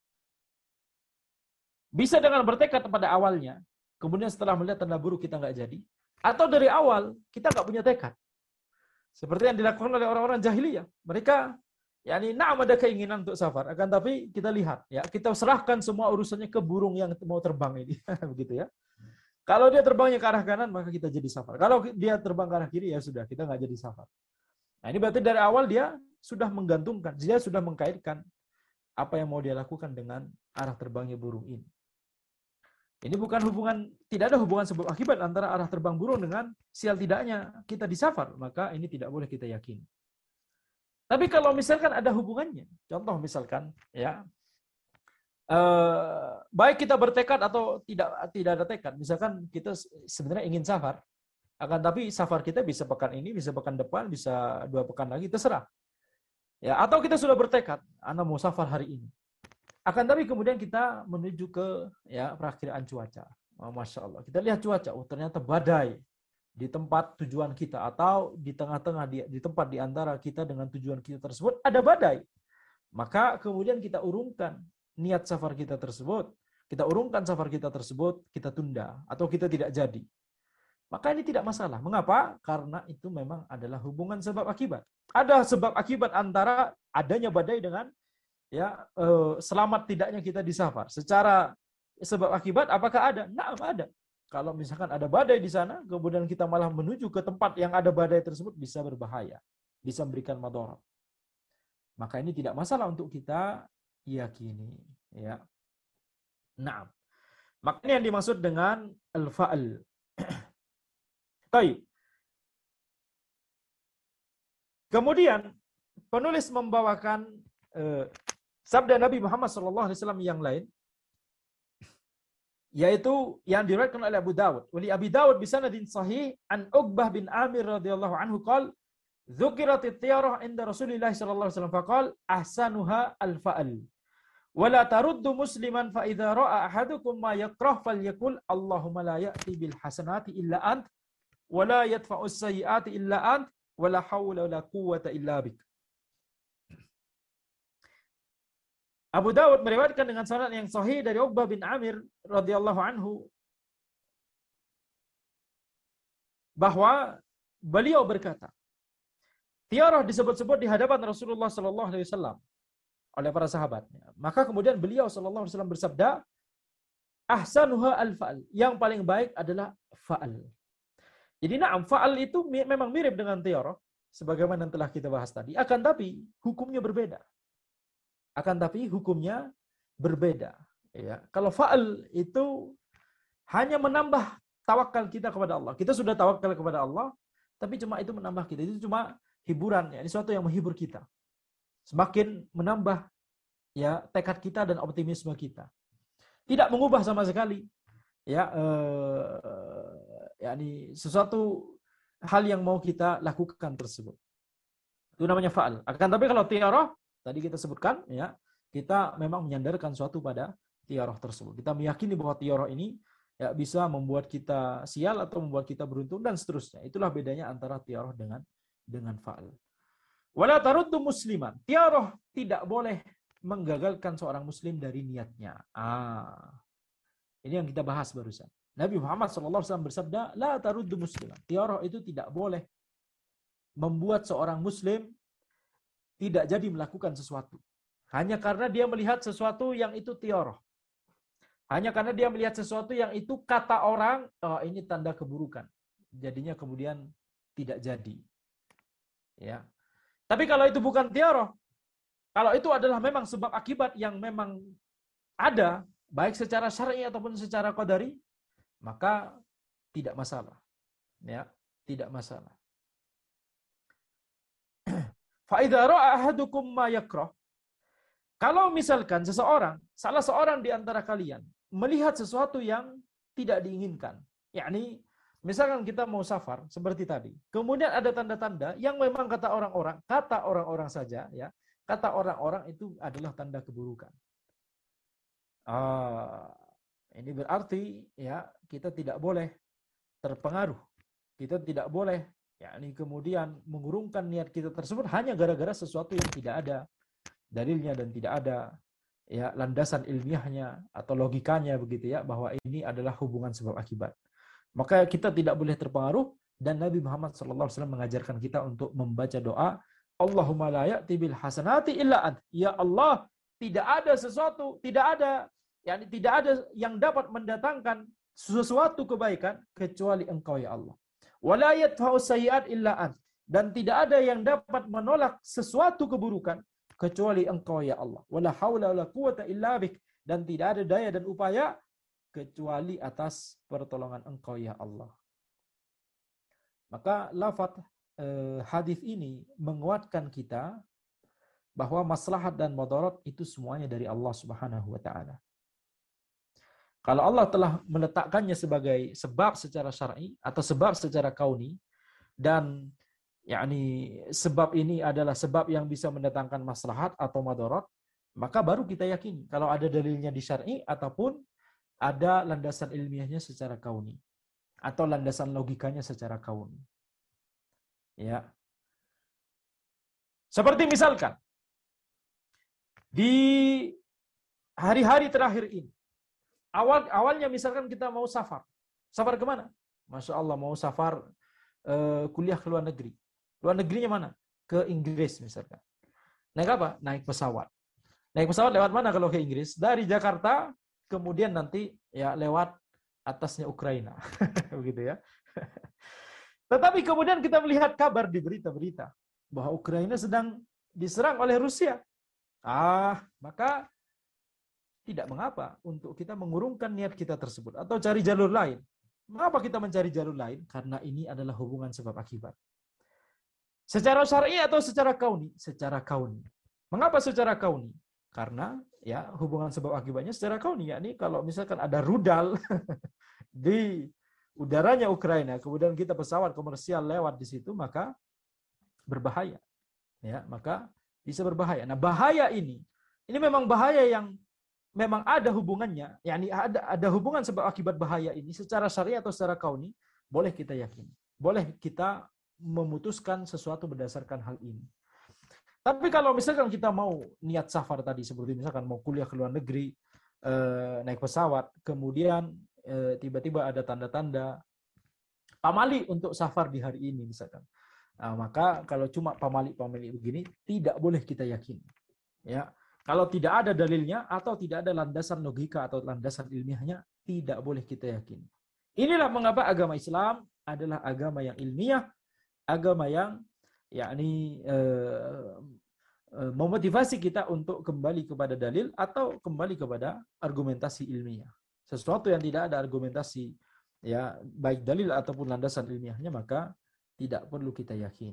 Bisa dengan bertekad pada awalnya, kemudian setelah melihat tanda buruk kita nggak jadi, atau dari awal kita nggak punya tekad. Seperti yang dilakukan oleh orang-orang jahiliyah. Mereka yakni ada keinginan untuk safar, akan tapi kita lihat ya, kita serahkan semua urusannya ke burung yang mau terbang ini. Begitu ya. Kalau dia terbangnya ke arah kanan, maka kita jadi safar. Kalau dia terbang ke arah kiri, ya sudah, kita nggak jadi safar. Nah, ini berarti dari awal dia sudah menggantungkan, dia sudah mengkaitkan apa yang mau dia lakukan dengan arah terbangnya burung ini. Ini bukan hubungan, tidak ada hubungan sebab akibat antara arah terbang burung dengan sial tidaknya kita di safar, maka ini tidak boleh kita yakini. Tapi kalau misalkan ada hubungannya, contoh misalkan ya, baik kita bertekad atau tidak ada tekad, misalkan kita sebenarnya ingin safar, akan tapi safar kita bisa pekan ini, bisa pekan depan, bisa 2 pekan lagi, terserah. Ya, atau kita sudah bertekad, Anda mau safar hari ini. Akan tapi kemudian kita menuju ke ya perakiraan cuaca. Oh, Masya Allah. Kita lihat cuaca, oh ternyata badai di tempat tujuan kita, atau di tengah-tengah di tempat di antara kita dengan tujuan kita tersebut ada badai. Maka kemudian kita urungkan niat safar kita tersebut, kita urungkan safar kita tersebut, kita tunda atau kita tidak jadi. Maka ini tidak masalah. Mengapa? Karena itu memang adalah hubungan sebab akibat. Ada sebab akibat antara adanya badai dengan ya selamat tidaknya kita di safar. Secara sebab akibat apakah ada? Nah, ada. Kalau misalkan ada badai di sana, kemudian kita malah menuju ke tempat yang ada badai tersebut, bisa berbahaya, bisa memberikan madarat. Maka ini tidak masalah untuk kita yakini, ya. Nah, makanya yang dimaksud dengan al-fa'al. Baik. Kemudian penulis membawakan sabda Nabi Muhammad SAW yang lain, yaitu yang diriwayatkan oleh Abu Dawud. Wali Abi Dawud bisanadin sahih an Uqbah bin Amir radhiyallahu anhu qala dzukirat at-tiyarah inda Rasulillah sallallahu alaihi wasallam faqala ahsanuha al-fa'al wa la taruddu musliman fa idza ra'a ahadukum ma yakrah falyaqul Allahumma la ya'ti bil hasanati illa ant wa la yadfa'u as-sayyi'ati illa ant wa la haula wa la quwwata illa bik. Abu Dawud meriwayatkan dengan sanad yang sahih dari Uqbah bin Amir radhiyallahu anhu bahwa beliau berkata, tiarah disebut-sebut di hadapan Rasulullah sallallahu alaihi wasallam oleh para sahabatnya. Maka kemudian beliau sallallahu alaihi wasallam bersabda, ahsanuha al-fa'al, yang paling baik adalah fa'al. Jadi fa'al itu memang mirip dengan tiarah sebagaimana yang telah kita bahas tadi, akan tapi hukumnya berbeda. Ya, kalau fa'al itu hanya menambah tawakal kita kepada Allah. Kita sudah tawakal kepada Allah, tapi cuma itu menambah kita. Itu cuma hiburan, ya, ini sesuatu yang menghibur kita. Semakin menambah ya tekad kita dan optimisme kita. Tidak mengubah sama sekali ya ini sesuatu hal yang mau kita lakukan tersebut. Itu namanya fa'al. Akan tapi kalau tiarah tadi kita sebutkan, ya, kita memang menyandarkan suatu pada tiarah tersebut. Kita meyakini bahwa tiarah ini ya bisa membuat kita sial atau membuat kita beruntung dan seterusnya. Itulah bedanya antara tiarah dengan fa'al. Wala taruddu musliman. Tiarah tidak boleh menggagalkan seorang muslim dari niatnya. Ini yang kita bahas barusan. Nabi Muhammad SAW bersabda, la taruddu musliman. Tiarah itu tidak boleh membuat seorang muslim tidak jadi melakukan sesuatu. Hanya karena dia melihat sesuatu yang itu tiarah. Hanya karena dia melihat sesuatu yang itu kata orang, oh, ini tanda keburukan. Jadinya kemudian tidak jadi. Ya. Tapi kalau itu bukan tiarah, kalau itu adalah memang sebab akibat yang memang ada, baik secara syar'i ataupun secara qadari, maka tidak masalah. Ya, tidak masalah. Fa idza ra'a ahadukum ma yakrah. Kalau misalkan salah seorang di antara kalian melihat sesuatu yang tidak diinginkan, yakni misalkan kita mau safar seperti tadi, kemudian ada tanda-tanda yang memang kata orang-orang saja, ya, kata orang-orang itu adalah tanda keburukan. Ini berarti ya kita tidak boleh terpengaruh, kita tidak boleh yakni kemudian mengurungkan niat kita tersebut hanya gara-gara sesuatu yang tidak ada dalilnya dan tidak ada ya landasan ilmiahnya atau logikanya begitu ya, bahwa ini adalah hubungan sebab akibat. Maka kita tidak boleh terpengaruh, dan Nabi Muhammad SAW mengajarkan kita untuk membaca doa, Allahumma la ya'ti bil hasanati illa ant. Ya Allah, tidak ada sesuatu, tidak ada yang dapat mendatangkan sesuatu kebaikan kecuali Engkau ya Allah. Wa la yadfa'u sayyi'at illa ant. Dan tidak ada yang dapat menolak sesuatu keburukan kecuali Engkau ya Allah. Wala haula wala quwata illa bik. Dan tidak ada daya dan upaya kecuali atas pertolongan Engkau ya Allah. Maka lafaz hadis ini menguatkan kita bahwa maslahat dan madarat itu semuanya dari Allah Subhanahu wa taala. Kalau Allah telah meletakkannya sebagai sebab secara syar'i atau sebab secara kauni, dan yakni sebab ini adalah sebab yang bisa mendatangkan maslahat atau madarat, maka baru kita yakini kalau ada dalilnya di syar'i ataupun ada landasan ilmiahnya secara kauni atau landasan logikanya secara kauni. Ya. Seperti misalkan di hari-hari terakhir ini, awalnya misalkan kita mau safar. Safar kemana? Masya Allah, mau safar kuliah ke luar negeri. Luar negerinya mana? Ke Inggris misalkan. Naik apa? Naik pesawat. Naik pesawat lewat mana kalau ke Inggris? Dari Jakarta, kemudian nanti ya lewat atasnya Ukraina. Begitu ya. Tetapi kemudian kita melihat kabar di berita-berita bahwa Ukraina sedang diserang oleh Rusia. Maka tidak mengapa untuk kita mengurungkan niat kita tersebut atau cari jalur lain. Mengapa kita mencari jalur lain? Karena ini adalah hubungan sebab akibat. Secara syar'i atau secara kauni? Secara kauni. Mengapa secara kauni? Karena ya hubungan sebab akibatnya secara kauni, yakni kalau misalkan ada rudal di udaranya Ukraina, kemudian kita pesawat komersial lewat di situ, maka berbahaya. Ya, maka bisa berbahaya. Nah, bahaya ini memang bahaya yang memang ada hubungannya, yakni ada hubungan sebab akibat bahaya ini secara syar'i atau secara kauni, boleh kita yakini. Boleh kita memutuskan sesuatu berdasarkan hal ini. Tapi kalau misalkan kita mau niat safar tadi, seperti misalkan mau kuliah ke luar negeri, naik pesawat, kemudian tiba-tiba ada tanda-tanda pamali untuk safar di hari ini misalkan. Maka kalau cuma pamali begini, tidak boleh kita yakini. Ya, kalau tidak ada dalilnya atau tidak ada landasan logika atau landasan ilmiahnya, tidak boleh kita yakini. Inilah mengapa agama Islam adalah agama yang ilmiah, agama yang yakni memotivasi kita untuk kembali kepada dalil atau kembali kepada argumentasi ilmiah. Sesuatu yang tidak ada argumentasi ya baik dalil ataupun landasan ilmiahnya, maka tidak perlu kita yakini.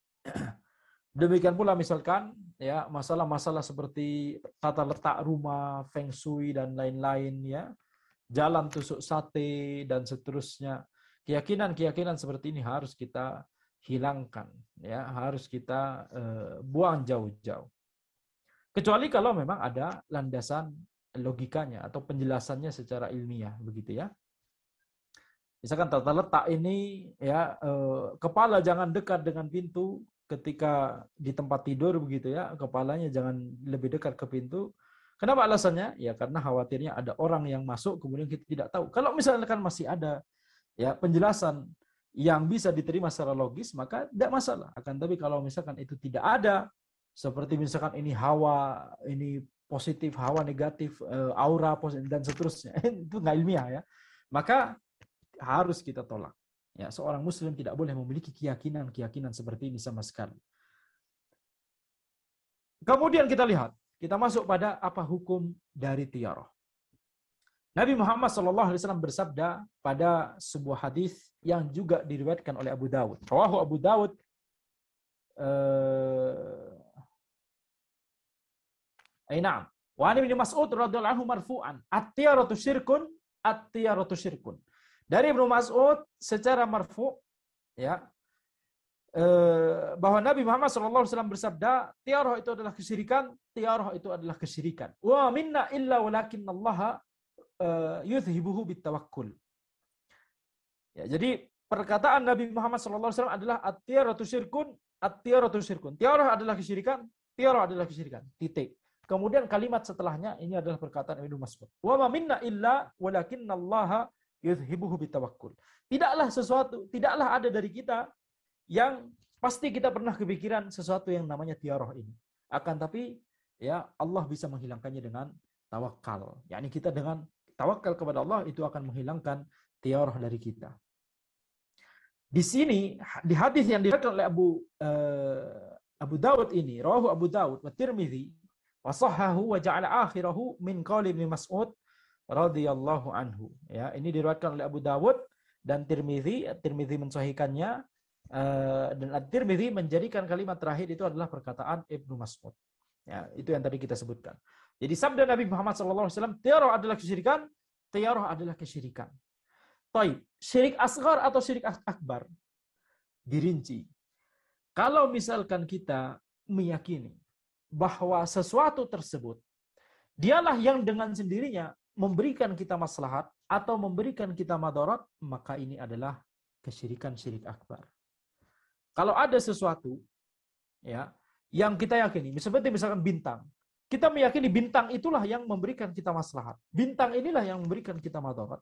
Demikian pula misalkan ya masalah-masalah seperti tata letak rumah, feng shui dan lain-lain ya, jalan tusuk sate dan seterusnya. Keyakinan-keyakinan seperti ini harus kita hilangkan ya, harus kita buang jauh-jauh. Kecuali kalau memang ada landasan logikanya atau penjelasannya secara ilmiah begitu ya. Misalkan tata letak ini ya, kepala jangan dekat dengan pintu ketika di tempat tidur begitu ya, kepalanya jangan lebih dekat ke pintu, Kenapa alasannya? Ya karena khawatirnya ada orang yang masuk kemudian kita tidak tahu. Kalau misalkan masih ada ya penjelasan yang bisa diterima secara logis, maka tidak masalah. Akan tapi kalau misalkan itu tidak ada, seperti misalkan ini hawa, ini positif, hawa negatif, aura positif dan seterusnya, itu nggak ilmiah ya. Maka harus kita tolak. Ya, seorang muslim tidak boleh memiliki keyakinan seperti ini sama sekali. Kemudian kita lihat, kita masuk pada apa hukum dari tiarah. Nabi Muhammad SAW bersabda pada sebuah hadis yang juga diriwayatkan oleh Abu Dawud. Rawahu Abu Dawud Ainam. Wa an Ibnu Mas'ud radhiyallahu anhu marfu'an, at-tiyaratu syirkun, at-tiyaratu syirkun. Dari Ibnu Mas'ud secara marfu' ya, bahwa Nabi Muhammad SAW bersabda, tiarah itu adalah kesyirikan, tiarah itu adalah kesyirikan. Wa minna illa walakinnallaha yuzhibuhu bitawakkul. Ya, jadi perkataan Nabi Muhammad SAW adalah at-tiyaratu syirkun, at-tiyaratu syirkun. Tiarah adalah kesyirikan, tiarah adalah kesyirikan. Titik. Kemudian kalimat setelahnya ini adalah perkataan Ibnu Mas'ud. Wa ma minna illa walakinnallaha yuzhibuhu bitawakkul. Tidaklah ada dari kita yang pasti kita pernah kepikiran sesuatu yang namanya tiarah ini. Akan tapi ya Allah bisa menghilangkannya dengan tawakal. Yakni kita dengan tawakal kepada Allah itu akan menghilangkan tiarah dari kita. Di sini di hadis yang diriwayatkan oleh Abu Dawud ini, rawahu Abu Dawud wa Tirmidzi wa sahhahu wa ja'ala akhirahu min qauli Ibnu Mas'ud radhiyallahu anhu. Ya, ini diriwayatkan oleh Abu Dawud dan Tirmidzi mensahihkannya, dan At-Tirmidzi menjadikan kalimat terakhir itu adalah perkataan Ibnu Mas'ud. Ya, itu yang tadi kita sebutkan. Jadi sabda Nabi Muhammad SAW, tiarah adalah kesyirikan, tiarah adalah kesyirikan. Taib, syirik asghar atau syirik akbar? Dirinci. Kalau misalkan kita meyakini bahwa sesuatu tersebut dialah yang dengan sendirinya memberikan kita maslahat atau memberikan kita madarat, maka ini adalah kesyirikan syirik akbar. Kalau ada sesuatu ya yang kita yakini, seperti misalkan bintang, kita meyakini bintang itulah yang memberikan kita maslahat, bintang inilah yang memberikan kita madarat,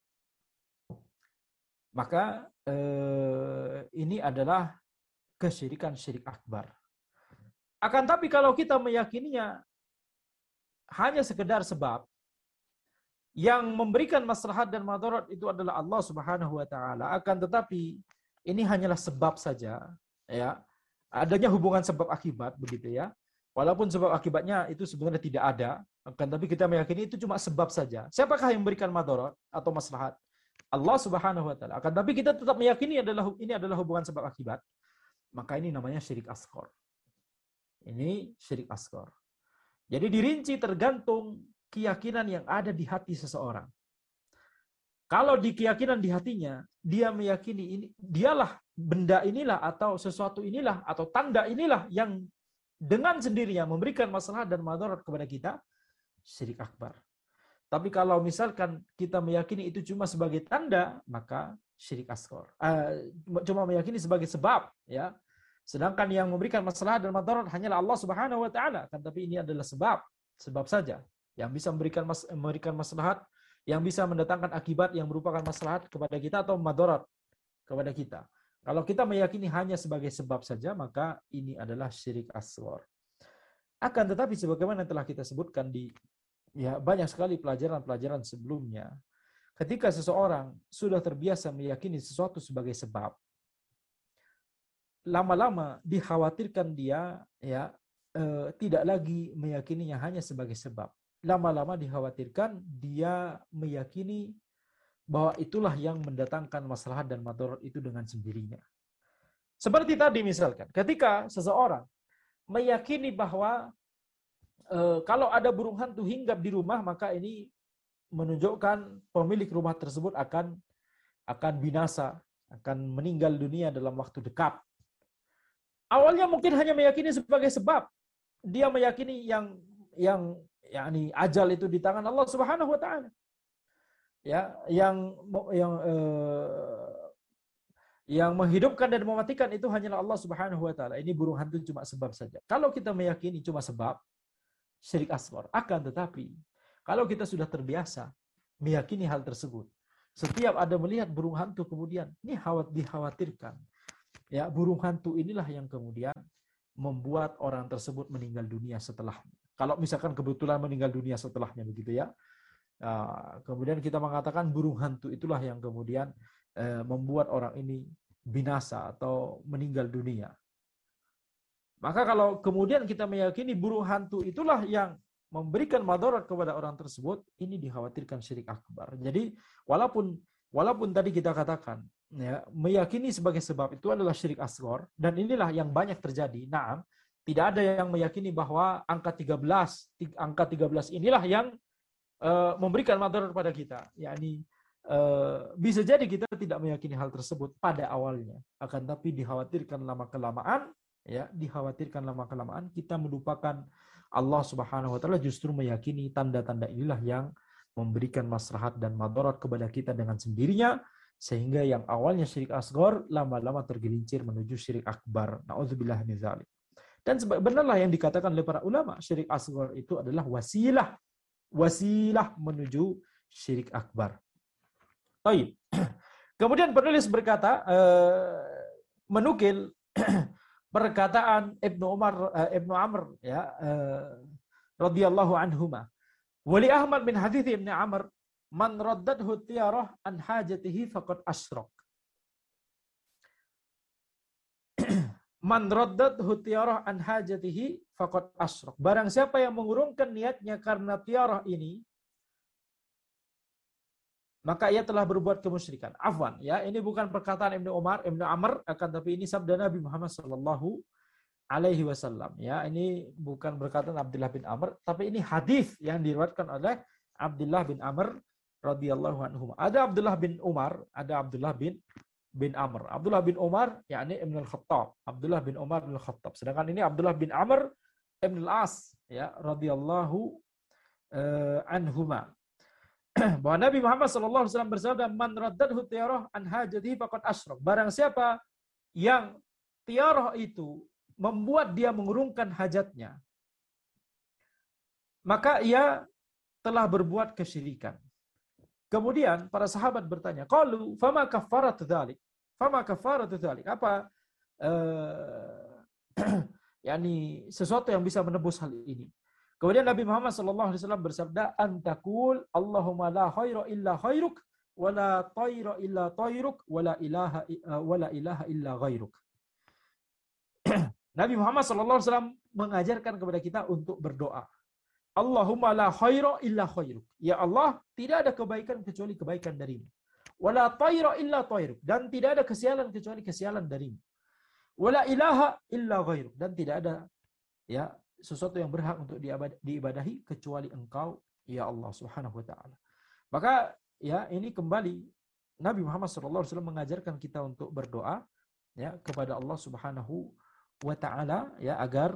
maka ini adalah kesyirikan syirik akbar. Akan tapi kalau kita meyakininya hanya sekedar sebab, yang memberikan maslahat dan madarat itu adalah Allah Subhanahu wa taala, akan tetapi ini hanyalah sebab saja ya. Adanya hubungan sebab akibat begitu ya. Walaupun sebab akibatnya itu sebenarnya tidak ada, akan tapi kita meyakini itu cuma sebab saja. Siapakah yang memberikan madarat atau maslahat? Allah Subhanahu wa taala. Akan tapi kita tetap meyakini ini adalah hubungan sebab akibat. Maka ini namanya syirik asghar. Ini syirik asghar. Jadi dirinci tergantung keyakinan yang ada di hati seseorang. Kalau di keyakinan di hatinya, dia meyakini ini dialah benda inilah atau sesuatu inilah atau tanda inilah yang dengan sendirinya memberikan maslahat dan madarat kepada kita, syirik akbar. Tapi kalau misalkan kita meyakini itu cuma sebagai tanda, maka syirik asghar. Cuma meyakini sebagai sebab, ya. Sedangkan yang memberikan maslahat dan madarat hanyalah Allah Subhanahu wa taala, kan tapi ini adalah sebab saja yang bisa memberikan maslahat, yang bisa mendatangkan akibat yang merupakan maslahat kepada kita atau madarat kepada kita. Kalau kita meyakini hanya sebagai sebab saja, maka ini adalah syirik asghar. Akan tetapi sebagaimana telah kita sebutkan di banyak sekali pelajaran-pelajaran sebelumnya, ketika seseorang sudah terbiasa meyakini sesuatu sebagai sebab, lama-lama dikhawatirkan dia tidak lagi meyakininya hanya sebagai sebab. Lama-lama dikhawatirkan dia meyakini bahwa itulah yang mendatangkan maslahat dan madarat itu dengan sendirinya. Seperti tadi misalkan, ketika seseorang meyakini bahwa kalau ada burung hantu hinggap di rumah, maka ini menunjukkan pemilik rumah tersebut akan binasa, akan meninggal dunia dalam waktu dekat. Awalnya mungkin hanya meyakini sebagai sebab. Dia meyakini yang ajal itu di tangan Allah Subhanahu wa taala. Ya, yang menghidupkan dan mematikan itu hanyalah Allah Subhanahu wa taala. Ini burung hantu cuma sebab saja. Kalau kita meyakini cuma sebab, syirik asghar. Akan tetapi kalau kita sudah terbiasa meyakini hal tersebut, setiap ada melihat burung hantu kemudian ini dikhawatirkan, ya burung hantu inilah yang kemudian membuat orang tersebut meninggal dunia setelahnya. Kalau misalkan kebetulan meninggal dunia setelahnya begitu ya. Kemudian kita mengatakan burung hantu itulah yang kemudian membuat orang ini binasa atau meninggal dunia. Maka kalau kemudian kita meyakini burung hantu itulah yang memberikan madarat kepada orang tersebut, ini dikhawatirkan syirik akbar. Jadi walaupun tadi kita katakan ya, meyakini sebagai sebab itu adalah syirik asghar, dan inilah yang banyak terjadi. Naam, tidak ada yang meyakini bahwa angka 13 inilah yang memberikan madarat kepada kita. Yakni bisa jadi kita tidak meyakini hal tersebut pada awalnya, akan tapi dikhawatirkan lama-kelamaan kita melupakan Allah Subhanahu wa taala, justru meyakini tanda-tanda inilah yang memberikan maslahat dan madarat kepada kita dengan sendirinya, sehingga yang awalnya syirik asghar lama-lama tergelincir menuju syirik akbar. Nauzubillah min dzalik. Dan benarlah yang dikatakan oleh para ulama, syirik asghar itu adalah wasilah menuju syirik akbar. Baik. Kemudian penulis berkata, menukil perkataan Ibnu Amr ya radhiyallahu anhuma. Wali Ahmad bin hadits Ibnu Amr, man raddathu tiyarah an hajatihi faqad asyrak. Man raddathu tiyarah an hajatihi faqad asyrak. Barang siapa yang mengurungkan niatnya karena tiarah ini, maka ia telah berbuat kemusyrikan. Afwan, ya, ini bukan perkataan Ibnu Amr, akan tapi ini sabda Nabi Muhammad sallallahu alaihi wasallam. Ya, ini bukan perkataan Abdullah bin Amr, tapi ini hadis yang diriwayatkan oleh Abdullah bin Amr radhiyallahu anhu. Ada Abdullah bin Umar, ada Abdullah bin Amr. Abdullah bin Umar yakni Ibn al-Khattab. Abdullah bin Umar bin al-Khattab. Sedangkan ini Abdullah bin Amr Ibn al-As ya radhiyallahu anhuma. Bahwa Nabi Muhammad SAW bersabda, man raddadhu tiyarah an hajatihi faqad asyrak. Barang siapa yang tiarah itu membuat dia mengurungkan hajatnya, maka ia telah berbuat kesyirikan. Kemudian para sahabat bertanya, qalu fama kafaratu dzalik? Fama kafaratu dzalik? Apa yakni sesuatu yang bisa menebus hal ini? Kemudian Nabi Muhammad SAW bersabda, antakul Allahumma la khaira illa khairuk, wa la tayra illa tayruk, wa la ilaha illa ghairuk. Nabi Muhammad SAW mengajarkan kepada kita untuk berdoa. Allahumma la khaira illa khairuk. Ya Allah, tidak ada kebaikan kecuali kebaikan darimu. Wa la tayra illa tayruk. Dan tidak ada kesialan kecuali kesialan darimu. Wa la ilaha illa ghairuk. Dan tidak ada ya sesuatu yang berhak untuk diibadahi kecuali Engkau, ya Allah Subhanahu wa taala. Maka ya ini kembali Nabi Muhammad SAW mengajarkan kita untuk berdoa ya kepada Allah Subhanahu wa taala ya agar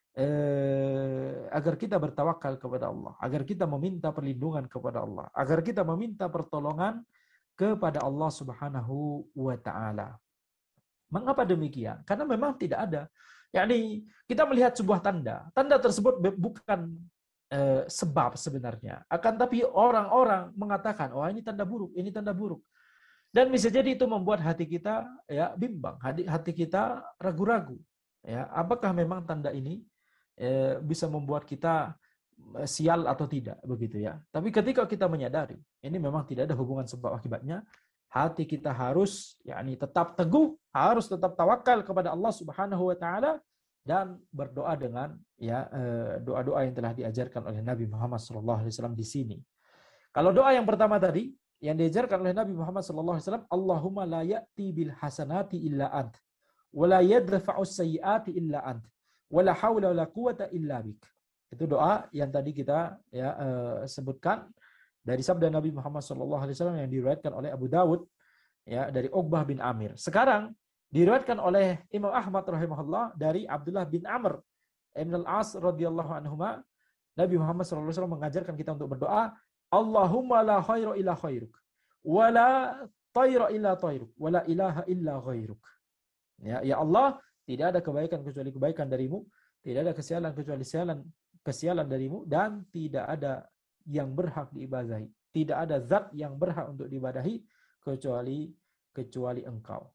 kita bertawakal kepada Allah, agar kita meminta perlindungan kepada Allah, agar kita meminta pertolongan kepada Allah Subhanahu wa taala. Mengapa demikian? Karena memang tidak ada. Yakni kita melihat sebuah tanda tersebut bukan sebab sebenarnya. Akan tapi orang-orang mengatakan, oh ini tanda buruk, ini tanda buruk. Dan bisa jadi itu membuat hati kita ya bimbang, hati kita ragu-ragu. Ya, apakah memang tanda ini bisa membuat kita sial atau tidak begitu ya. Tapi ketika kita menyadari ini memang tidak ada hubungan sebab akibatnya, hati kita harus yakni tetap teguh, harus tetap tawakal kepada Allah Subhanahu wa taala dan berdoa dengan ya doa-doa yang telah diajarkan oleh Nabi Muhammad SAW di sini. Kalau doa yang pertama tadi yang diajarkan oleh Nabi Muhammad SAW, Allahumma la ya'ti bil hasanati illa ant, wa la yadfa'us sayyiati illa ant, wa la haula wa la quwata illa bik. Itu doa yang tadi kita ya sebutkan dari sabda Nabi Muhammad SAW yang diriwayatkan oleh Abu Dawud ya dari Uqbah bin Amir. Sekarang diriwayatkan oleh Imam Ahmad rahimahullah dari Abdullah bin Amr Ibn al-As radhiyallahu anhuma, Nabi Muhammad SAW mengajarkan kita untuk berdoa, Allahumma la khaira illa khairuk, wa la tayra illa tayruk, wa la ilaha illa ghairuk. Ya Allah, tidak ada kebaikan kecuali kebaikan darimu, tidak ada kesialan kecuali kesialan kesialan darimu dan tidak ada yang berhak diibadahi. Tidak ada zat yang berhak untuk diibadahi kecuali engkau.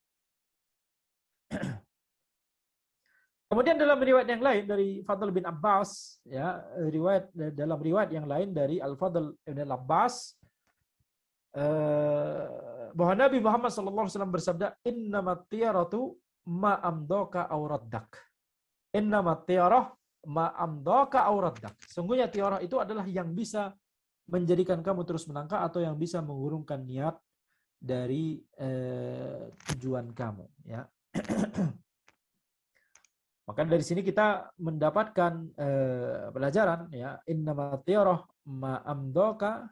Kemudian dalam riwayat yang lain dari Fadl bin Abbas, ya, dalam riwayat yang lain dari Al-Fadl bin Abbas, bahwa Nabi Muhammad SAW bersabda, innamat tiyaratu ma amdoka auraddak. Innamat tiyarah ma amdoka auraddak. Sungguhnya tiarah itu adalah yang bisa menjadikan kamu terus melangkah atau yang bisa mengurungkan niat dari tujuan kamu, ya. Maka dari sini kita mendapatkan pelajaran, ya, innamat tiyarah ma amdoka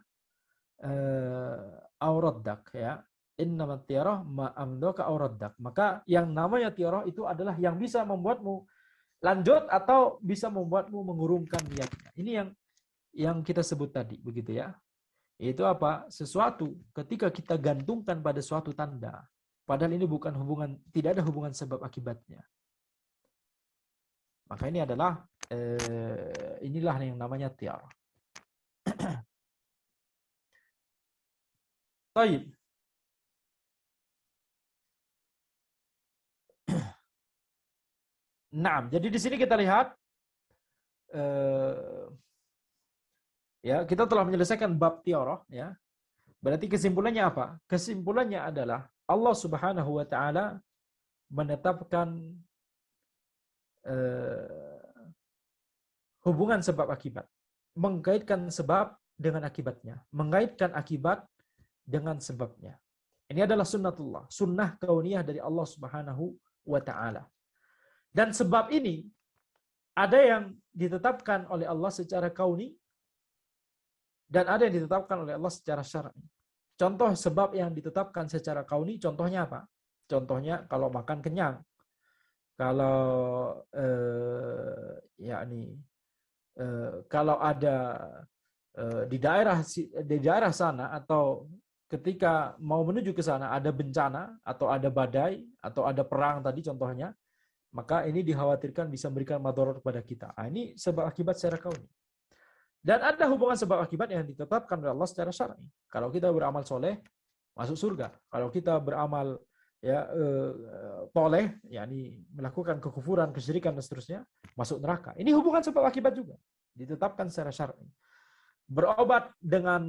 auraddak, ya. Innamat tiyarah ma amdoka auraddak. Maka yang namanya tiyarah itu adalah yang bisa membuatmu lanjut atau bisa membuatmu mengurungkan niatnya. Ini yang kita sebut tadi, begitu ya. Itu apa? Sesuatu ketika kita gantungkan pada suatu tanda, padahal ini bukan hubungan, tidak ada hubungan sebab akibatnya. Maka ini adalah inilah yang namanya tiar. Baik. Nah, jadi di sini kita lihat ya, kita telah menyelesaikan bab tiarah, ya. Berarti kesimpulannya apa? Kesimpulannya adalah Allah Subhanahu wa taala menetapkan hubungan sebab akibat, mengkaitkan sebab dengan akibatnya, mengaitkan akibat dengan sebabnya. Ini adalah sunnatullah, sunnah kauniyah dari Allah Subhanahu wa taala. Dan sebab ini ada yang ditetapkan oleh Allah secara kauni dan ada yang ditetapkan oleh Allah secara syar'i. Contoh sebab yang ditetapkan secara kauni, contohnya apa? Contohnya kalau makan kenyang. Kalau kalau ada di daerah sana atau ketika mau menuju ke sana ada bencana atau ada badai atau ada perang tadi contohnya, maka ini dikhawatirkan bisa memberikan madarat kepada kita. Ini sebab akibat secara kauni. Dan ada hubungan sebab akibat yang ditetapkan oleh Allah secara syar'i. Kalau kita beramal soleh, masuk surga. Kalau kita beramal toleh, yakni melakukan kekufuran, kesyirikan dan seterusnya, masuk neraka. Ini hubungan sebab akibat juga, ditetapkan secara syar'i. Berobat dengan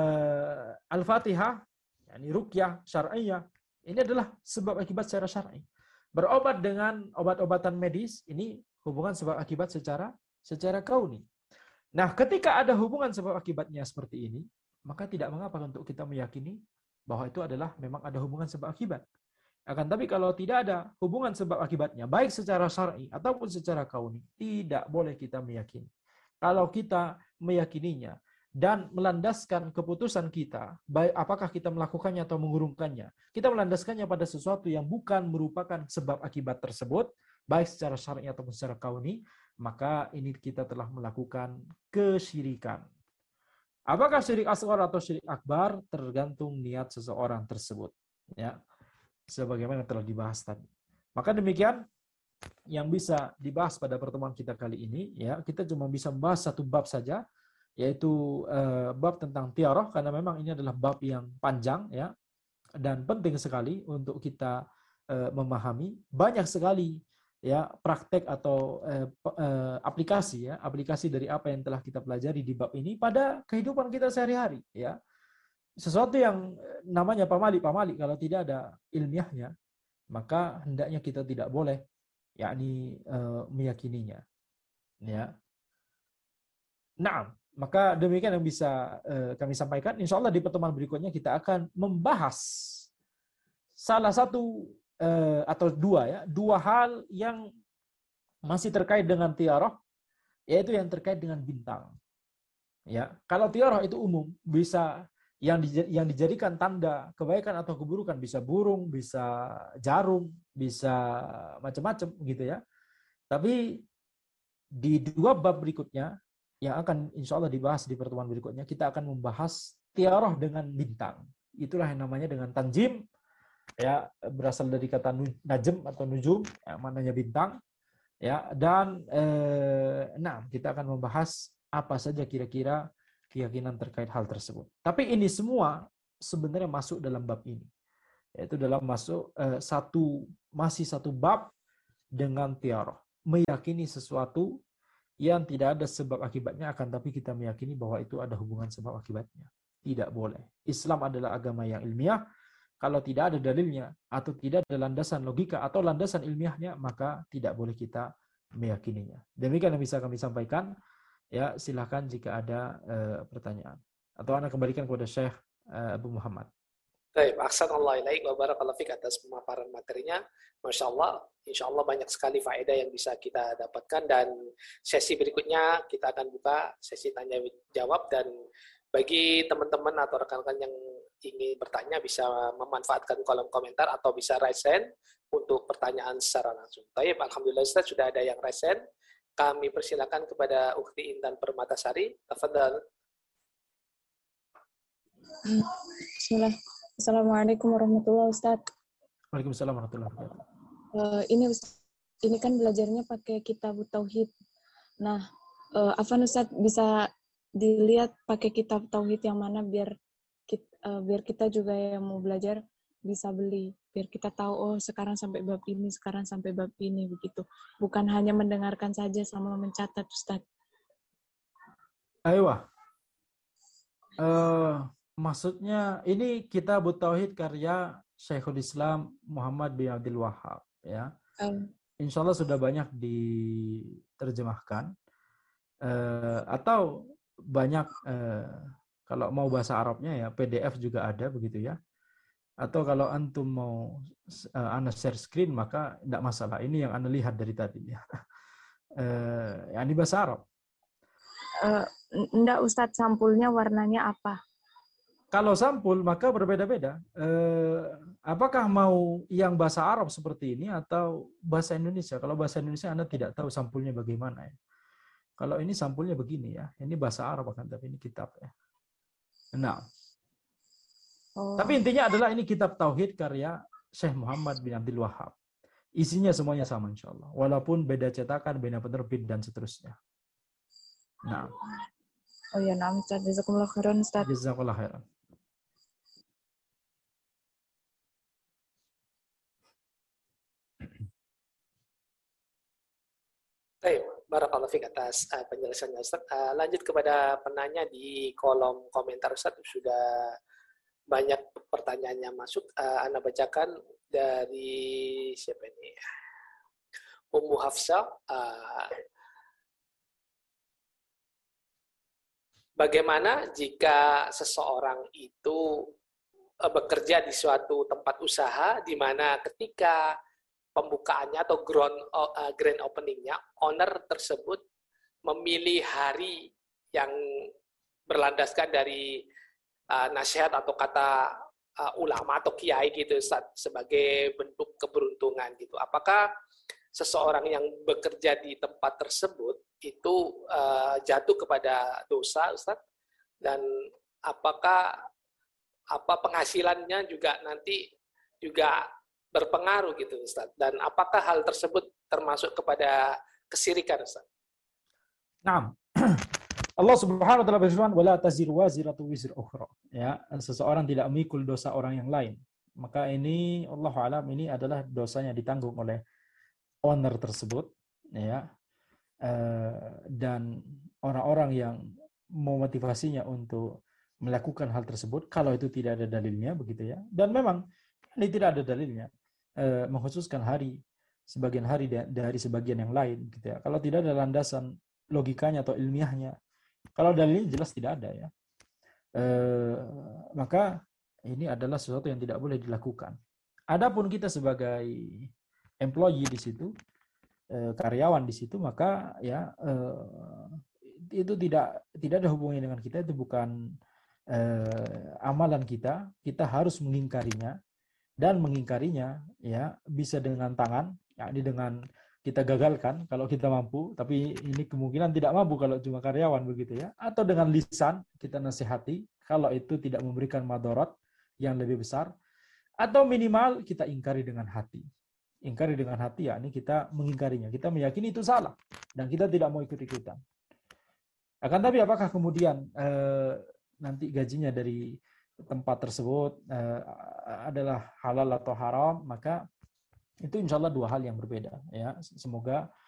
Al-Fatihah, yakni ruqyah syar'iyah, ini adalah sebab akibat secara syar'i. Berobat dengan obat-obatan medis, ini hubungan sebab akibat secara kauni. Nah, ketika ada hubungan sebab akibatnya seperti ini, maka tidak mengapa untuk kita meyakini bahwa itu adalah memang ada hubungan sebab akibat. Akan tapi kalau tidak ada hubungan sebab akibatnya, baik secara syar'i ataupun secara kauni, tidak boleh kita meyakini. Kalau kita meyakininya dan melandaskan keputusan kita, baik apakah kita melakukannya atau mengurungkannya, kita melandaskannya pada sesuatu yang bukan merupakan sebab akibat tersebut, baik secara syar'i ataupun secara kauni, maka ini kita telah melakukan kesyirikan. Apakah syirik asghar atau syirik akbar tergantung niat seseorang tersebut, ya. Sebagaimana telah dibahas tadi. Maka demikian yang bisa dibahas pada pertemuan kita kali ini, ya. Kita cuma bisa membahas satu bab saja, yaitu bab tentang tiarah, karena memang ini adalah bab yang panjang, ya, dan penting sekali untuk kita memahami. Banyak sekali, ya, praktek atau aplikasi dari apa yang telah kita pelajari di bab ini pada kehidupan kita sehari-hari, ya. Sesuatu yang namanya pamali kalau tidak ada ilmiahnya, maka hendaknya kita tidak boleh yakni meyakininya, ya. Nah, maka demikian yang bisa kami sampaikan. Insya Allah di pertemuan berikutnya kita akan membahas salah satu atau dua hal yang masih terkait dengan tiarah, yaitu yang terkait dengan bintang. Ya, kalau tiarah itu umum, bisa yang dijadikan tanda kebaikan atau keburukan, bisa burung, bisa jarum, bisa macam-macam gitu ya. Tapi di dua bab berikutnya yang akan insya Allah dibahas di pertemuan berikutnya, kita akan membahas tiarah dengan bintang. Itulah yang namanya dengan tanjim, ya, berasal dari kata najm atau nujum, yang maknanya bintang. Ya, dan nah, kita akan membahas apa saja kira-kira keyakinan terkait hal tersebut. Tapi ini semua sebenarnya masuk dalam bab ini, yaitu dalam masuk masih satu bab dengan tiarah, meyakini sesuatu yang tidak ada sebab akibatnya, akan tapi kita meyakini bahwa itu ada hubungan sebab akibatnya. Tidak boleh. Islam adalah agama yang ilmiah. Kalau tidak ada dalilnya atau tidak ada landasan logika atau landasan ilmiahnya, maka tidak boleh kita meyakininya. Demikian yang bisa kami sampaikan. Ya, silakan jika ada pertanyaan. Atau Anda kembalikan kepada Syekh Abu Muhammad. Baik, ahsanallahu ilaik wa barakallahu fik atas pemaparan materinya. Masya Allah, insya Allah banyak sekali faedah yang bisa kita dapatkan, dan sesi berikutnya kita akan buka sesi tanya jawab, dan bagi teman-teman atau rekan-rekan yang ingin bertanya bisa memanfaatkan kolom komentar atau bisa raise hand untuk pertanyaan secara langsung. Baik, alhamdulillah Ustaz sudah ada yang raise hand. Kami persilakan kepada Ukhti Intan Permatasari. Tafadhal. Bismillah. Assalamualaikum warahmatullahi wabarakatuh. Waalaikumsalam warahmatullahi wabarakatuh. Ini kan belajarnya pakai kitab Tauhid. Nah, Afan Ustaz bisa dilihat pakai kitab Tauhid yang mana biar kita juga yang mau belajar bisa beli. Biar kita tahu, oh sekarang sampai bab ini, sekarang sampai bab ini, begitu. Bukan hanya mendengarkan saja sama mencatat, Ustaz. Ayo. Maksudnya ini kitab Tauhid karya Syekhul Islam Muhammad bin Abdul Wahhab, ya. Insya Allah sudah banyak diterjemahkan, atau banyak kalau mau bahasa Arabnya ya PDF juga ada begitu ya. Atau kalau antum mau Anda share screen maka tidak masalah. Ini yang Anda lihat dari tadi ya. Yang di bahasa Arab. Enggak Ustadz, sampulnya warnanya apa? Kalau sampul maka berbeda-beda. Apakah mau yang bahasa Arab seperti ini atau bahasa Indonesia? Kalau bahasa Indonesia Anda tidak tahu sampulnya bagaimana ya. Kalau ini sampulnya begini ya. Ini bahasa Arab kan, tapi ini kitab ya. Nah. Tapi intinya adalah ini kitab Tauhid karya Syekh Muhammad bin Abdul Wahhab. Isinya semuanya sama insya Allah. Walaupun beda cetakan, beda penerbit dan seterusnya. Nah. Oh ya, nah Ustaz. Jazakumullah khairan Ustaz. Jazakumullah khairan. Baik, barakallahu fiik atas penjelasannya Ustaz. Lanjut kepada penanya di kolom komentar Ustaz. Sudah banyak pertanyaannya masuk. Anda bacakan dari siapa ini? Ummu Hafsah. Bagaimana jika seseorang itu bekerja di suatu tempat usaha di mana ketika pembukaannya atau grand openingnya, owner tersebut memilih hari yang berlandaskan dari nasihat atau kata ulama atau kiai gitu sebagai bentuk keberuntungan gitu. Apakah seseorang yang bekerja di tempat tersebut itu jatuh kepada dosa, Ustaz? Dan apakah penghasilannya juga nanti juga berpengaruh gitu, Ustaz? Dan apakah hal tersebut termasuk kepada kesirikan, Ustaz? Nah, Allah Subhanahu wa taala berfirman, "Wala taziru waziratu wizra ukhra." Ya, seseorang tidak memikul dosa orang yang lain. Maka ini Allah alam ini adalah dosanya ditanggung oleh owner tersebut, ya. Dan orang-orang yang memotivasinya untuk melakukan hal tersebut kalau itu tidak ada dalilnya begitu ya. Dan memang ini tidak ada dalilnya mengkhususkan sebagian hari dari sebagian yang lain gitu ya. Kalau tidak ada landasan logikanya atau ilmiahnya, kalau dalilnya jelas tidak ada ya, maka ini adalah sesuatu yang tidak boleh dilakukan. Adapun kita sebagai employee di situ, karyawan di situ, maka ya itu tidak ada hubungannya dengan kita, itu bukan amalan kita. Kita harus mengingkarinya, dan mengingkarinya ya bisa dengan tangan, yakni dengan kita gagalkan kalau kita mampu, tapi ini kemungkinan tidak mampu kalau cuma karyawan begitu ya, atau dengan lisan kita nasihati kalau itu tidak memberikan madarat yang lebih besar, atau minimal kita ingkari dengan hati. Ingkari dengan hati, yakni kita mengingkarinya. Kita meyakini itu salah dan kita tidak mau ikut-ikutan. Akan tapi apakah kemudian nanti gajinya dari tempat tersebut adalah halal atau haram, maka itu insya Allah dua hal yang berbeda. Ya, semoga